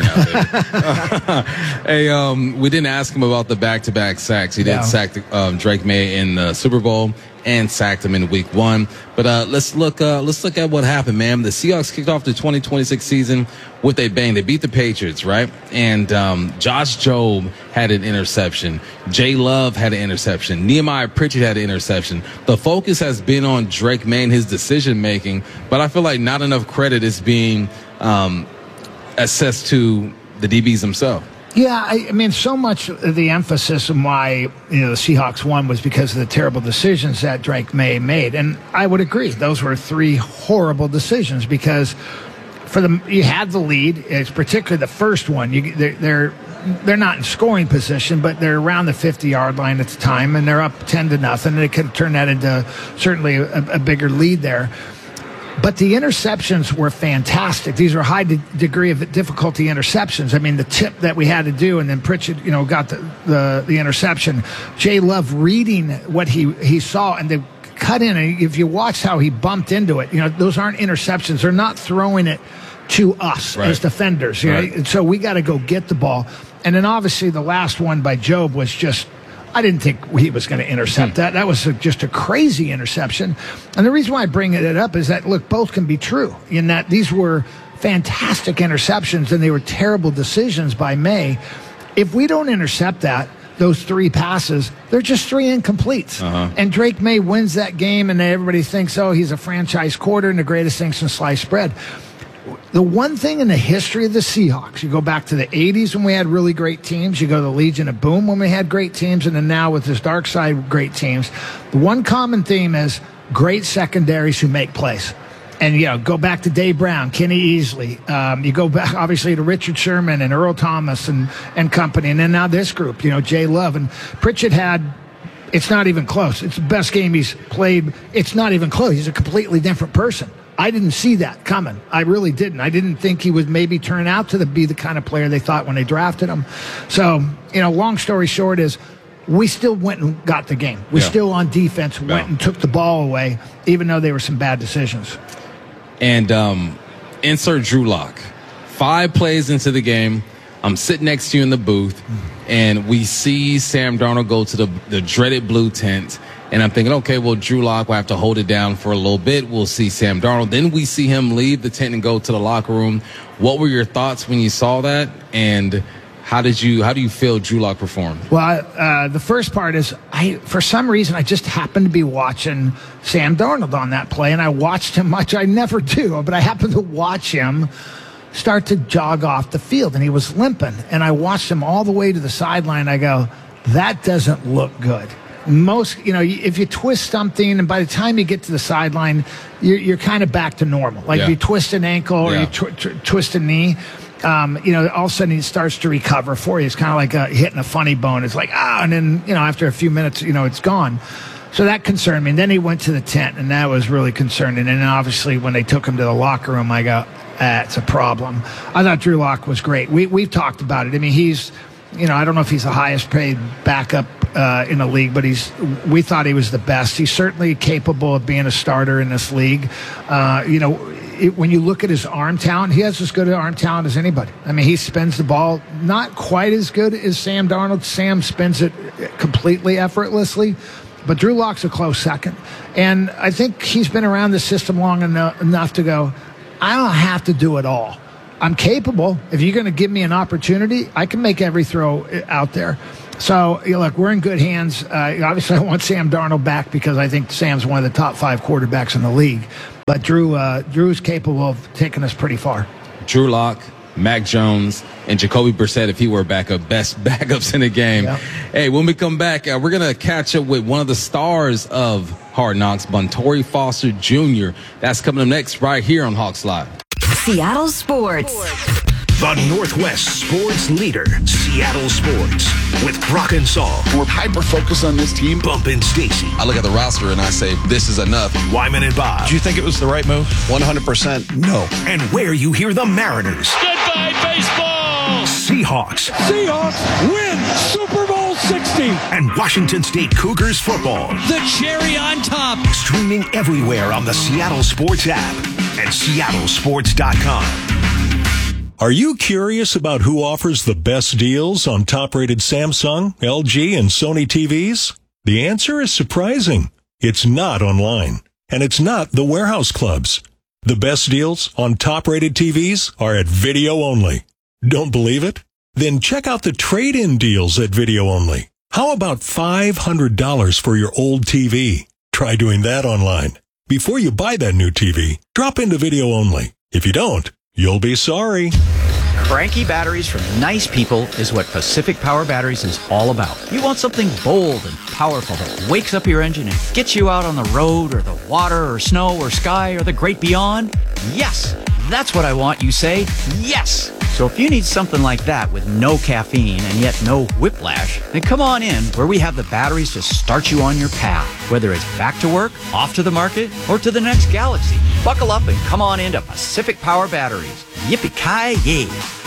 now. Hey, um, we didn't ask him about the back-to-back sacks. He did no. sack the, um, Drake May in the Super Bowl and sacked him in week one. But uh, let's look uh, let's look at what happened, man. The Seahawks kicked off the twenty twenty-six season with a bang. They beat the Patriots, right? And um, Josh Jobe had an interception. Jay Love had an interception. Nehemiah Pritchett had an interception. The focus has been on Drake May and his decision-making, but I feel like not enough credit is being um, assessed to the D Bs themselves. Yeah, I, I mean, so much of the emphasis on why, you know, the Seahawks won was because of the terrible decisions that Drake May made. And I would agree. Those were three horrible decisions because for the you had the lead. It's particularly the first one. You, they're, they're they're not in scoring position, but they're around the fifty-yard line at the time, and they're up ten to nothing. They could have turned that into certainly a, a bigger lead there. But the interceptions were fantastic. These were high de- degree of difficulty interceptions. I mean, the tip that we had to do, and then Pritchett, you know, got the, the, the interception. Jay Love reading what he, he saw, and they cut in. And if you watch how he bumped into it, you know, those aren't interceptions. They're not throwing it to us right. as defenders. Right? Right? And so we got to go get the ball. And then obviously the last one by Jobe was just, I didn't think he was going to intercept that. That was a, just a crazy interception. And the reason why I bring it up is that, look, both can be true in that these were fantastic interceptions and they were terrible decisions by May. If we don't intercept that, those three passes, they're just three incompletes. Uh-huh. And Drake May wins that game, and everybody thinks, oh, he's a franchise quarter and the greatest thing since sliced bread. The one thing in the history of the Seahawks, you go back to the eighties when we had really great teams, you go to the Legion of Boom when we had great teams, and then now with this dark side, great teams. The one common theme is great secondaries who make plays. And, you know, go back to Dave Brown, Kenny Easley. Um, you go back, obviously, to Richard Sherman and Earl Thomas and, and company. And then now this group, you know, Jay Love. And Pritchett had, it's not even close. It's the best game he's played. It's not even close. He's a completely different person. I didn't see that coming. I really didn't. I didn't think he would maybe turn out to the, be the kind of player they thought when they drafted him. So, you know, long story short is we still went and got the game. We yeah. still on defense went yeah. and took the ball away, even though there were some bad decisions. And um, insert Drew Lock. Five plays into the game. I'm sitting next to you in the booth, and we see Sam Darnold go to the, the dreaded blue tent. And I'm thinking, okay, well, Drew Lock will have to hold it down for a little bit. We'll see Sam Darnold. Then we see him leave the tent and go to the locker room. What were your thoughts when you saw that? And how did you, how do you feel Drew Lock performed? Well, uh, the first part is, I for some reason, I just happened to be watching Sam Darnold on that play, and I watched him much. I never do, but I happened to watch him start to jog off the field, and he was limping. And I watched him all the way to the sideline. I go, that doesn't look good. Most, you know, if you twist something, and by the time you get to the sideline, you're, you're kind of back to normal. Like yeah. if you twist an ankle or yeah. you tw- tw- twist a knee, um, you know, all of a sudden it starts to recover for you. It's kind of like a, hitting a funny bone. It's like, ah, and then, you know, after a few minutes, you know, it's gone. So that concerned me. And then he went to the tent, and that was really concerning. And then obviously when they took him to the locker room, I go, that's a problem. I thought Drew Lock was great. We, we've talked about it. I mean, he's you know, I don't know if he's the highest paid backup uh, in the league, but he's. We thought he was the best. He's certainly capable of being a starter in this league. Uh, you know, it, when you look at his arm talent, he has as good an arm talent as anybody. I mean, he spins the ball not quite as good as Sam Darnold. Sam spins it completely effortlessly. But Drew Lock's a close second. And I think he's been around the system long enough, enough to go, I don't have to do it all. I'm capable. If you're going to give me an opportunity, I can make every throw out there. So, you know, look, we're in good hands. Uh, obviously, I want Sam Darnold back because I think Sam's one of the top five quarterbacks in the league. But Drew, uh, Drew's capable of taking us pretty far. Drew Lock, Mac Jones, and Jacoby Brissett, if he were backup, best backups in the game. Yep. Hey, when we come back, uh, we're going to catch up with one of the stars of Hard Knocks, Buntori Foster Junior That's coming up next right here on Hawks Live. Seattle Sports. The Northwest sports leader, Seattle Sports, with Brock and Saul. We're hyper-focused on this team. Bump and Stacy. I look at the roster and I say, this is enough. Wyman and Bob. Do you think it was the right move? one hundred percent no. And where you hear the Mariners. Goodbye, baseball! Seahawks. Seahawks win Super Bowl sixty. And Washington State Cougars football. The cherry on top. Streaming everywhere on the Seattle Sports app and seattle sports dot com. Are you curious about who offers the best deals on top-rated Samsung, L G, and Sony T Vs? The answer is surprising. It's not online, and it's not the warehouse clubs. The best deals on top-rated T Vs are at Video Only. Don't believe it? Then check out the trade-in deals at Video Only. How about five hundred dollars for your old T V? Try doing that online. Before you buy that new T V, drop into Video Only. If you don't, you'll be sorry. Cranky batteries from nice people is what Pacific Power Batteries is all about. You want something bold and powerful that wakes up your engine and gets you out on the road or the water or snow or sky or the great beyond? Yes, that's what I want, you say. Yes! So if you need something like that with no caffeine and yet no whiplash, then come on in where we have the batteries to start you on your path. Whether it's back to work, off to the market, or to the next galaxy. Buckle up and come on into Pacific Power Batteries. Yippee-ki-yay!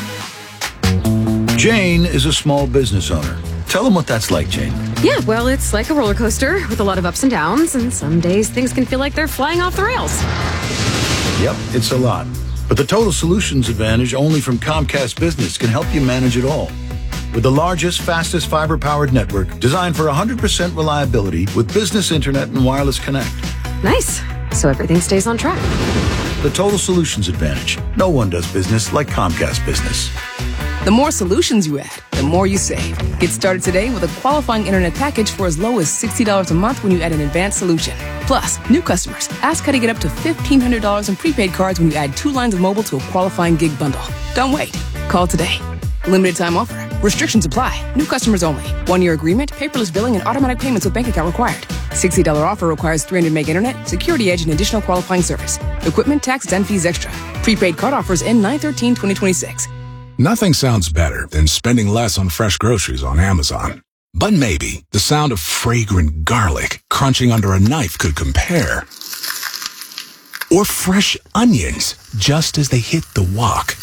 Jane is a small business owner. Tell them what that's like, Jane. Yeah, well, it's like a roller coaster with a lot of ups and downs, and some days things can feel like they're flying off the rails. Yep, it's a lot. But the Total Solutions Advantage only from Comcast Business can help you manage it all. With the largest, fastest fiber-powered network designed for one hundred percent reliability with business internet and wireless connect. Nice. So everything stays on track. The Total Solutions Advantage. No one does business like Comcast Business. The more solutions you add, the more you save. Get started today with a qualifying internet package for as low as sixty dollars a month when you add an advanced solution. Plus, new customers, ask how to get up to fifteen hundred dollars in prepaid cards when you add two lines of mobile to a qualifying gig bundle. Don't wait. Call today. Limited time offer. Restrictions apply. New customers only. One-year agreement, paperless billing, and automatic payments with bank account required. sixty dollars offer requires three hundred meg internet, security edge, and additional qualifying service. Equipment, taxes, and fees extra. Prepaid card offers end nine thirteen twenty twenty-six. Nothing sounds better than spending less on fresh groceries on Amazon. But maybe the sound of fragrant garlic crunching under a knife could compare. Or fresh onions just as they hit the wok.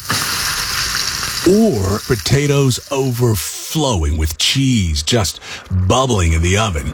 Or potatoes overflowing with cheese just bubbling in the oven.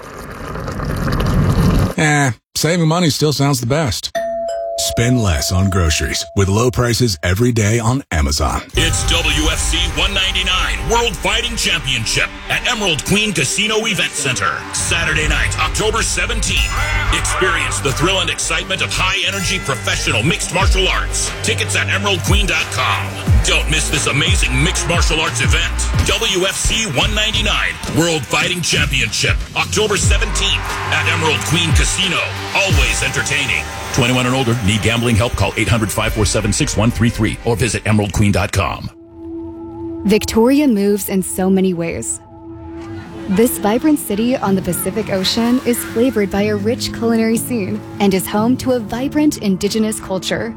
Eh, saving money still sounds the best. Spend less on groceries with low prices every day on Amazon. It's W F C one ninety-nine World Fighting Championship at Emerald Queen Casino Event Center. Saturday night, October seventeenth. Experience the thrill and excitement of high-energy professional mixed martial arts. Tickets at emerald queen dot com. Don't miss this amazing mixed martial arts event. W F C one ninety-nine World Fighting Championship, October seventeenth at Emerald Queen Casino. Always entertaining. twenty-one and older. Need gambling help? Call eight hundred, five four seven, six one three three or visit emerald queen dot com. Victoria moves in so many ways. This vibrant city on the Pacific Ocean is flavored by a rich culinary scene and is home to a vibrant indigenous culture.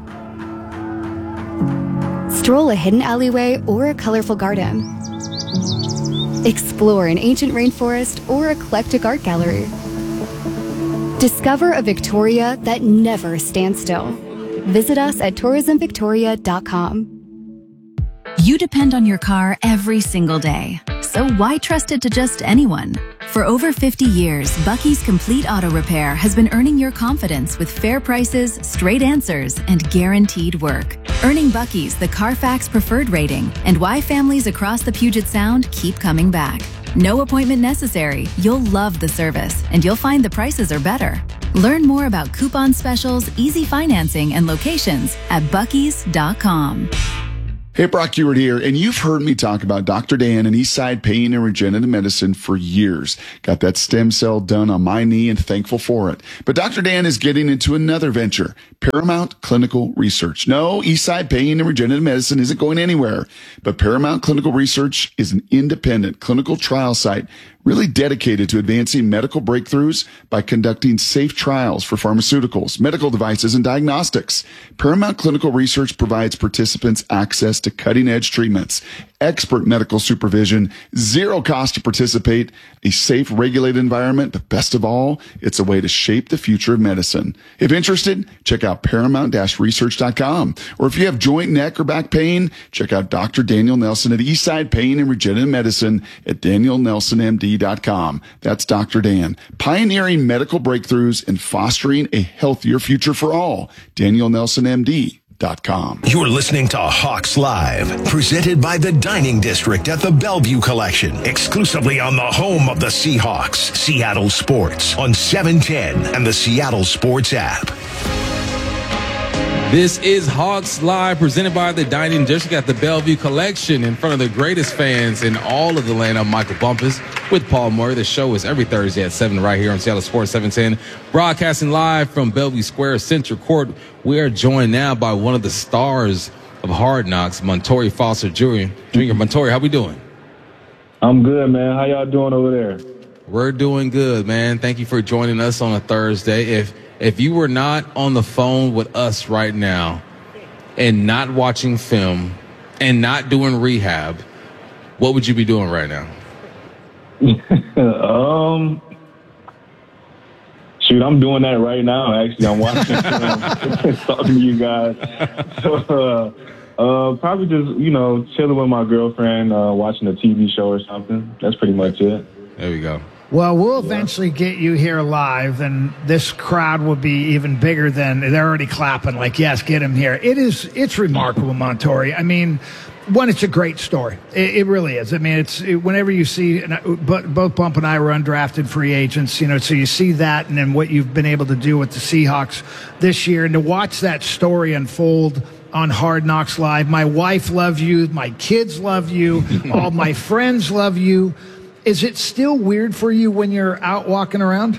Stroll a hidden alleyway or a colorful garden. Explore an ancient rainforest or eclectic art gallery. Discover a Victoria that never stands still. Visit us at tourism victoria dot com. You depend on your car every single day. so why trust it to just anyone? For over fifty years, Bucky's Complete Auto Repair has been earning your confidence with fair prices, straight answers, and guaranteed work. Earning Bucky's the Carfax Preferred rating, and why families across the Puget Sound keep coming back. No appointment necessary. You'll love the service, and you'll find the prices are better. Learn more about coupon specials, easy financing, and locations at buckys dot com. Hey, Brock Ewart here, and you've heard me talk about Doctor Dan and Eastside Pain and Regenerative Medicine for years. Got that stem cell done on my knee and thankful for it. But Doctor Dan is getting into another venture, Paramount Clinical Research. No, Eastside Pain and Regenerative Medicine isn't going anywhere, but Paramount Clinical Research is an independent clinical trial site really dedicated to advancing medical breakthroughs by conducting safe trials for pharmaceuticals, medical devices, and diagnostics. Paramount Clinical Research provides participants access to cutting-edge treatments, expert medical supervision, zero cost to participate, a safe, regulated environment, but best of all, it's a way to shape the future of medicine. If interested, check out paramount dash research dot com. Or if you have joint, neck, or back pain, check out Doctor Daniel Nelson at Eastside Pain and Regenerative Medicine at daniel nelson m d dot com. That's Doctor Dan, pioneering medical breakthroughs and fostering a healthier future for all. daniel nelson m d dot com. You're listening to Hawks Live, presented by the Dining District at the Bellevue Collection, exclusively on the home of the Seahawks, Seattle Sports, on seven ten and the Seattle Sports app. This is Hawks Live, presented by the Dining District at the Bellevue Collection, in front of the greatest fans in all of the land. I'm Michael Bumpus with Paul Murray. The show is every Thursday at seven right here on Seattle Sports seven ten. Broadcasting live from Bellevue Square Central Court. We are joined now by one of the stars of Hard Knocks, Montorie Foster Junior Junior Montorie, how we doing? I'm good, man. How y'all doing over there? We're doing good, man. Thank you for joining us on a Thursday. If If you were not on the phone with us right now and not watching film and not doing rehab, what would you be doing right now? um, shoot, I'm doing that right now, actually. I'm watching film, talking to you guys. So, uh, uh, probably just, you know, chilling with my girlfriend, uh, watching a T V show or something. That's pretty much it. There we go. Well, we'll eventually get you here live, and this crowd will be even bigger than they're already clapping. Like, yes, get him here. It is. It's remarkable, Montorie. I mean, one, it's a great story. It, it really is. I mean, it's it, whenever you see, and I, but both Bump and I were undrafted free agents, you know, so you see that, and then what you've been able to do with the Seahawks this year, and to watch that story unfold on Hard Knocks Live. My wife loves you. My kids love you. All my friends love you. Is it still weird for you when you're out walking around?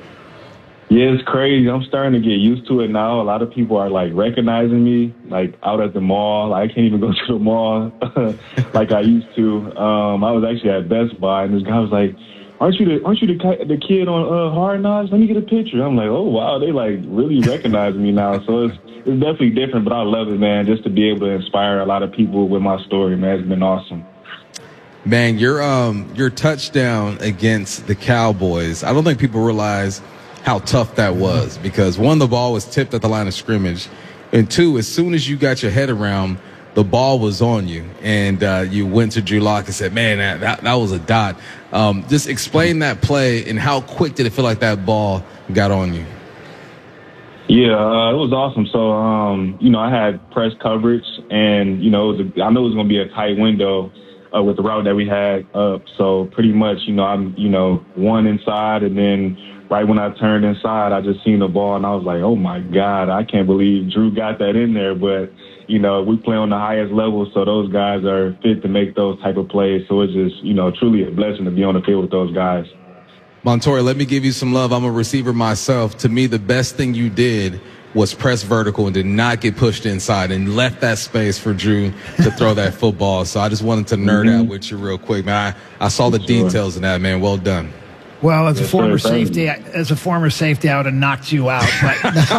Yeah, it's crazy. I'm starting to get used to it now. A lot of people are, like, recognizing me, like, out at the mall. I can't even go to the mall like I used to. Um, I was actually at Best Buy, and this guy was like, aren't you the, aren't you the, the kid on uh, Hard Knocks? Let me get a picture. I'm like, oh, wow, they, like, really recognizing me now. So it's, it's definitely different, but I love it, man, just to be able to inspire a lot of people with my story, man. It's been awesome. Man, your um your touchdown against the Cowboys, I don't think people realize how tough that was, because one, the ball was tipped at the line of scrimmage, and two, as soon as you got your head around, the ball was on you, and uh, you went to Drew Lock and said, man, that, that, that was a dot. Um, just explain that play, and how quick did it feel like that ball got on you? Yeah, uh, it was awesome. So, um, you know, I had press coverage, and, you know, it was a, I know it was going to be a tight window Uh, with the route that we had up. So pretty much, you know, I'm, you know, one inside, and then right when I turned inside, I just seen the ball, and I was like, oh my God, I can't believe Drew got that in there. But, you know, we play on the highest level, so those guys are fit to make those type of plays. So it's just, you know, truly a blessing to be on the field with those guys. Montorie, let me give you some love. I'm a receiver myself. To me, the best thing you did was press vertical and did not get pushed inside and left that space for Drew to throw that football. So I just wanted to nerd mm-hmm. out with you real quick, man. I, I saw the sure. details in that, man. Well done. Well, as a former safety, as a former safety, I would have knocked you out. But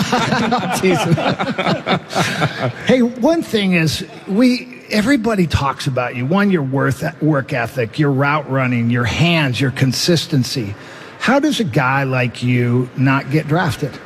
hey, one thing is, we everybody talks about you. One, your worth, work ethic, your route running, your hands, your consistency. How does a guy like you not get drafted?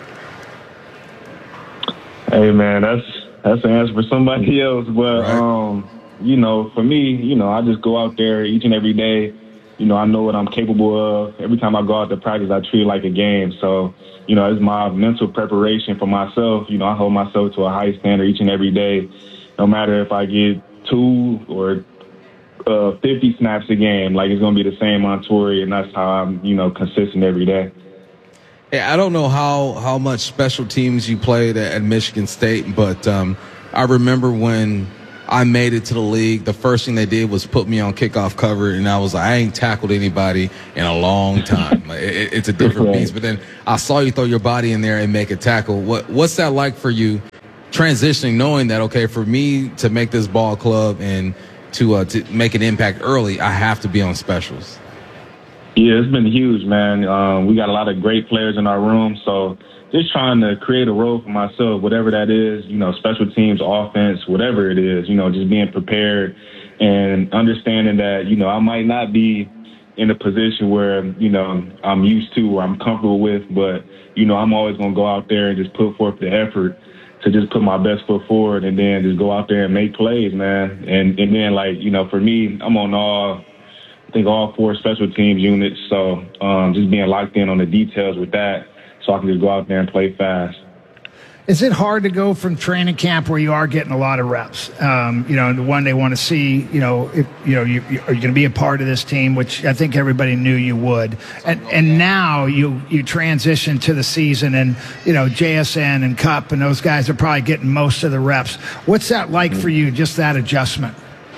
Hey, man, that's that's an answer for somebody else. But, right. um, you know, for me, you know, I just go out there each and every day. You know, I know what I'm capable of. Every time I go out to practice, I treat it like a game. So, you know, it's my mental preparation for myself. You know, I hold myself to a high standard each and every day, no matter if I get two or uh, fifty snaps a game. Like, it's going to be the same on tour, and that's how I'm, you know, consistent every day. Hey, I don't know how, how much special teams you played at, at Michigan State, but um, I remember when I made it to the league, the first thing they did was put me on kickoff cover, and I was like, I ain't tackled anybody in a long time. Like, it, it's a different beast. But then I saw you throw your body in there and make a tackle. What What's that like for you, transitioning, knowing that, okay, for me to make this ball club and to uh, to make an impact early, I have to be on specials? Yeah, it's been huge, man. Um, we got a lot of great players in our room, so just trying to create a role for myself, whatever that is, you know, special teams, offense, whatever it is, you know, just being prepared and understanding that, you know, I might not be in a position where, you know, I'm used to or I'm comfortable with, but, you know, I'm always going to go out there and just put forth the effort to just put my best foot forward and then just go out there and make plays, man. And, and then, like, you know, for me, I'm on all, I think all four special teams units, so um, just being locked in on the details with that, so I can just go out there and play fast. Is it hard to go from training camp where you are getting a lot of reps? Um, you know, the one they want to see, you know, if you know you, you, are you going to be a part of this team, which I think everybody knew you would, and and now you you transition to the season, and you know J S N and Cup and those guys are probably getting most of the reps. What's that like for you? Just that adjustment?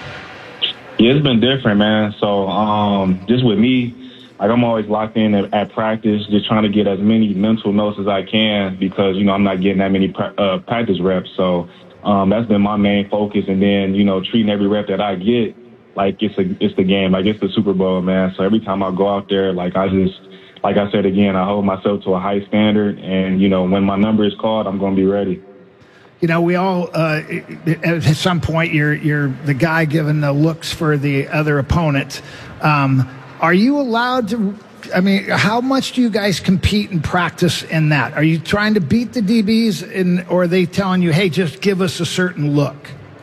Yeah, it's been different, man. So um, just with me, like I'm always locked in at, at practice, just trying to get as many mental notes as I can because, you know, I'm not getting that many pra- uh, practice reps. So um, that's been my main focus. And then, you know, treating every rep that I get like it's a, it's the game, like it's the Super Bowl, man. So every time I go out there, like I just, like I said again, I hold myself to a high standard. And, you know, when my number is called, I'm going to be ready. You know, we all, uh, at some point, you're you're the guy giving the looks for the other opponent. Um, are you allowed to, I mean, how much do you guys compete and practice in that? Are you trying to beat the D Bs, in, or are they telling you, hey, just give us a certain look?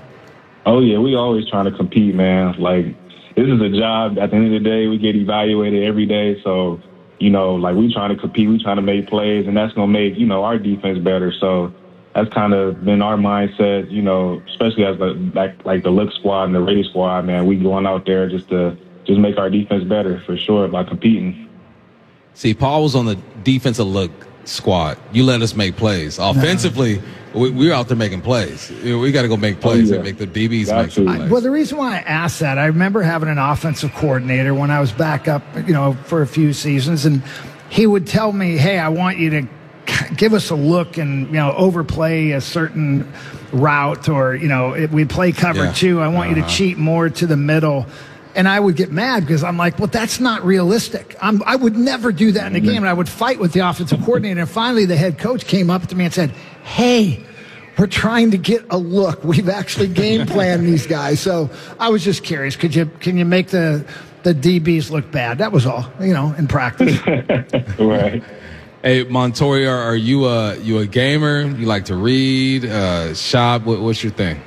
Oh, yeah, we always trying to compete, man. Like, this is a job. At the end of the day, we get evaluated every day. So, you know, like, we trying to compete, we trying to make plays, and that's going to make, you know, our defense better. So, that's kind of been our mindset, you know, especially as the, like, like the look squad and the ready squad, man. We going out there just to just make our defense better for sure by competing. See, Paul was on the defensive look squad. You let us make plays. Offensively, we, we're out there making plays. We got to go make plays oh, yeah. and make the D Bs make some plays. Well, the reason why I asked that, I remember having an offensive coordinator when I was back up, you know, for a few seasons, and he would tell me, hey, I want you to give us a look and, you know, overplay a certain route, or, you know, if we play cover yeah. two, I want uh-huh. you to cheat more to the middle. And I would get mad because I'm like, well, that's not realistic. I'm, I would never do that in a game. And I would fight with the offensive coordinator. And finally, the head coach came up to me and said, hey, we're trying to get a look. We've actually game planned these guys. So I was just curious. Could you, can you make the, the D Bs look bad? That was all, you know, in practice. Right. Hey, Montoya, are you a you a gamer? You like to read, uh, shop? What, what's your thing?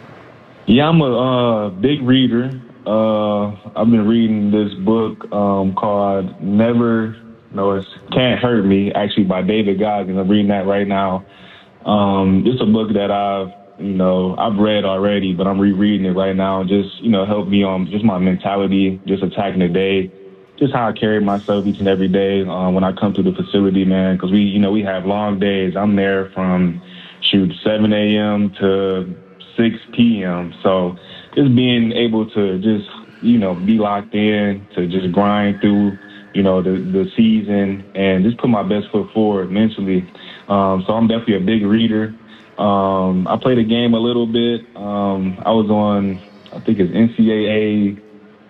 Yeah, I'm a uh, big reader. Uh, I've been reading this book um, called Never, no, it's Can't Hurt Me, actually by David Goggins. I'm reading that right now. Um, it's a book that I've, you know, I've read already, but I'm rereading it right now. Just, you know, help me on just my mentality, just attacking the day. Just how I carry myself each and every day uh, when I come to the facility, man, because we, you know, we have long days. I'm there from, shoot, seven a.m. to six p.m. So just being able to just, you know, be locked in, to just grind through, you know, the, the season and just put my best foot forward mentally. Um, so I'm definitely a big reader. Um, I played a game a little bit. Um, I was on, I think it's N C double A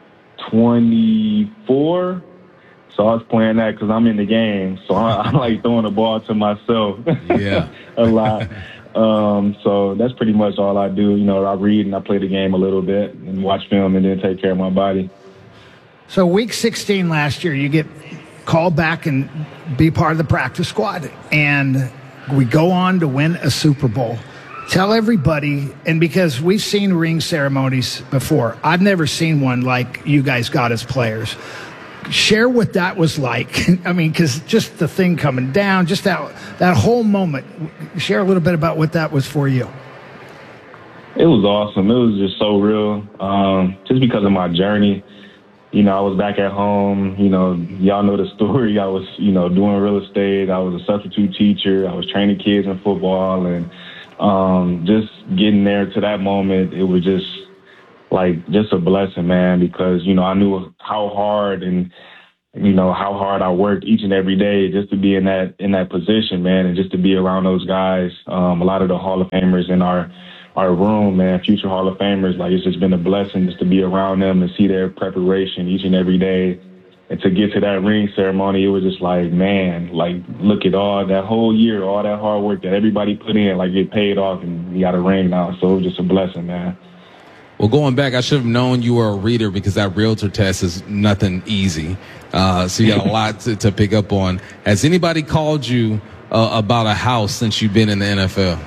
twenty-four. So I was playing that because I'm in the game. So I, I like throwing the ball to myself yeah. a lot. Um, so that's pretty much all I do. You know, I read and I play the game a little bit and watch film and then take care of my body. So week sixteen last year, you get called back and be part of the practice squad. And we go on to win a Super Bowl. Tell everybody, and because we've seen ring ceremonies before, I've never seen one like you guys got as players. Share what that was like. I mean, because just the thing coming down, just that that whole moment. Share a little bit about what that was for you. It was awesome. It was just so real. Um, just because of my journey. You know, I was back at home. You know, y'all know the story. I was, you know, doing real estate. I was a substitute teacher. I was training kids in football. And um, just getting there to that moment, it was just like just a blessing, man, because, you know, I knew how hard and, you know, how hard I worked each and every day just to be in that in that position, man, and just to be around those guys. Um, a lot of the Hall of Famers in our our room, man, future Hall of Famers, like it's just been a blessing just to be around them and see their preparation each and every day. And to get to that ring ceremony, it was just like, man, like look at all that whole year, all that hard work that everybody put in, like it paid off and you got a ring now. So it was just a blessing, man. Well, going back, I should have known you were a reader because that realtor test is nothing easy. Uh, so you got a lot to, to pick up on. Has anybody called you uh, about a house since you've been in the N F L?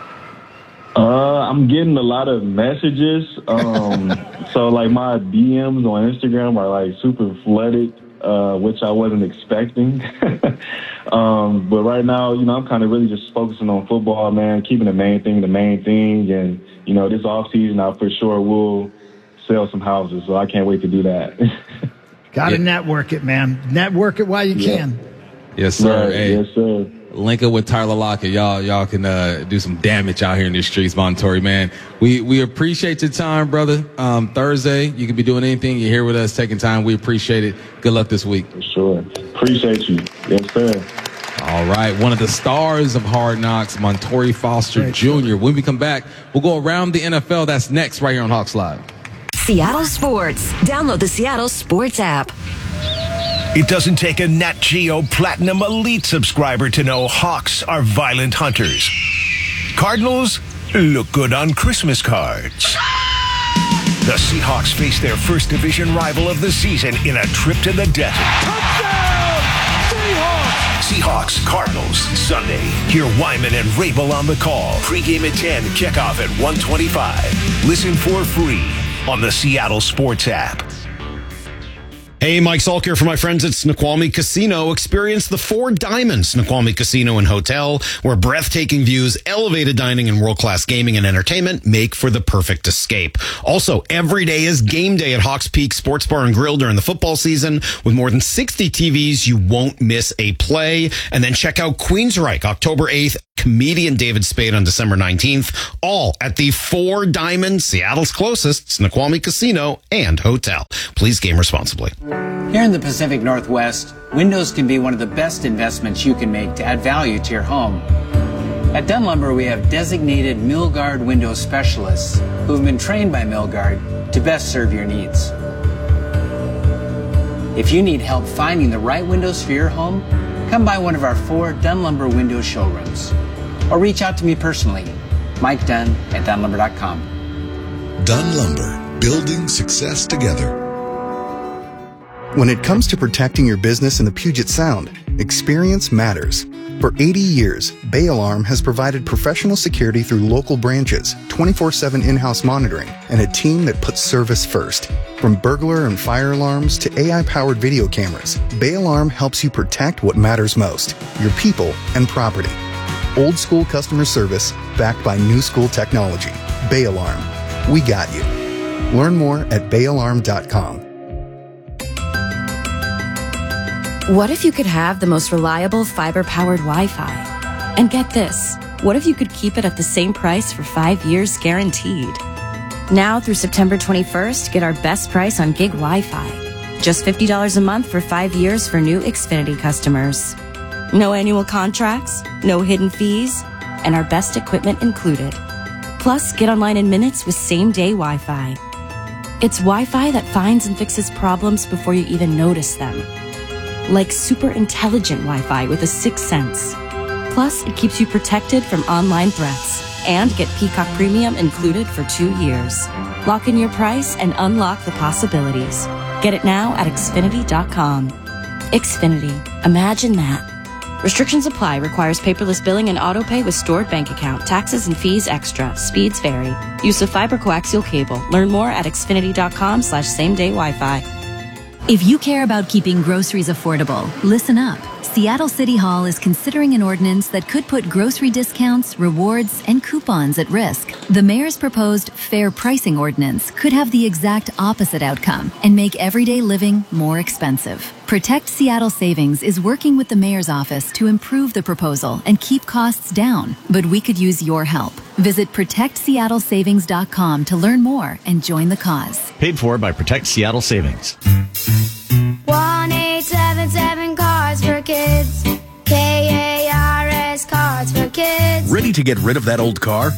Uh, I'm getting a lot of messages. Um, so like my D Ms on Instagram are like super flooded, uh, which I wasn't expecting. um, but right now, you know, I'm kind of really just focusing on football, man, keeping the main thing the main thing. And, you know, this off season, I for sure will sell some houses. So I can't wait to do that. Got to yeah. network it, man. Network it while you yeah. can. Yes, sir. Right. Hey. Yes, sir. Link up with Tyler Lockett. Y'all, y'all can uh, do some damage out here in the streets, Montori, man. We we appreciate your time, brother. Um, Thursday, you can be doing anything. You're here with us, taking time. We appreciate it. Good luck this week. For sure. Appreciate you. Yes, sir. All right. One of the stars of Hard Knocks, Montori Foster Great Junior When we come back, we'll go around the N F L. That's next right here on Hawks Live. Seattle Sports. Download the Seattle Sports app. It doesn't take a Nat Geo Platinum Elite subscriber to know Hawks are violent hunters. Cardinals look good on Christmas cards. The Seahawks face their first division rival of the season in a trip to the desert. Touchdown! Seahawks! Seahawks, Cardinals, Sunday. Hear Wyman and Rabel on the call. Pre-game at ten, kickoff at one twenty-five. Listen for free on the Seattle Sports app. Hey, Mike Salk here for my friends at Snoqualmie Casino. Experience the Four Diamonds Snoqualmie Casino and Hotel, where breathtaking views, elevated dining, and world-class gaming and entertainment make for the perfect escape. Also, every day is game day at Hawks Peak Sports Bar and Grill during the football season. With more than sixty T Vs, you won't miss a play. And then check out Queensryche, October eighth, comedian David Spade on December nineteenth, all at the Four Diamonds, Seattle's closest Snoqualmie Casino and Hotel. Please game responsibly. Here in the Pacific Northwest, windows can be one of the best investments you can make to add value to your home. At Dunn Lumber, we have designated Milgard window specialists who have been trained by Milgard to best serve your needs. If you need help finding the right windows for your home, come by one of our four Dunn Lumber window showrooms. Or reach out to me personally, Mike Dunn at Dunn Lumber dot com. Dunn Lumber, building success together. When it comes to protecting your business in the Puget Sound, experience matters. For eighty years, Bay Alarm has provided professional security through local branches, twenty-four seven in-house monitoring, and a team that puts service first. From burglar and fire alarms to A I-powered video cameras, Bay Alarm helps you protect what matters most, your people and property. Old school customer service backed by new school technology. Bay Alarm. We got you. Learn more at bay alarm dot com. What if you could have the most reliable fiber-powered Wi-Fi? And get this, what if you could keep it at the same price for five years guaranteed? Now through September twenty-first, get our best price on gig Wi-Fi. Just fifty dollars a month for five years for new Xfinity customers. No annual contracts, no hidden fees, and our best equipment included. Plus, get online in minutes with same-day Wi-Fi. It's Wi-Fi that finds and fixes problems before you even notice them. Like super intelligent Wi-Fi with a sixth sense. Plus, it keeps you protected from online threats. And get Peacock Premium included for two years. Lock in your price and unlock the possibilities. Get it now at Xfinity dot com. Xfinity. Imagine that. Restrictions apply. Requires paperless billing and auto pay with stored bank account. Taxes and fees extra. Speeds vary. Use of fiber coaxial cable. Learn more at xfinity.com slash same day Wi-Fi. If you care about keeping groceries affordable, listen up. Seattle City Hall is considering an ordinance that could put grocery discounts, rewards, and coupons at risk. The mayor's proposed fair pricing ordinance could have the exact opposite outcome and make everyday living more expensive. Protect Seattle Savings is working with the mayor's office to improve the proposal and keep costs down, but we could use your help. Visit protect seattle savings dot com to learn more and join the cause. Paid for by Protect Seattle Savings. one eight seven seven Cards for Kids. K A R S Cards for Kids. Ready to get rid of that old car?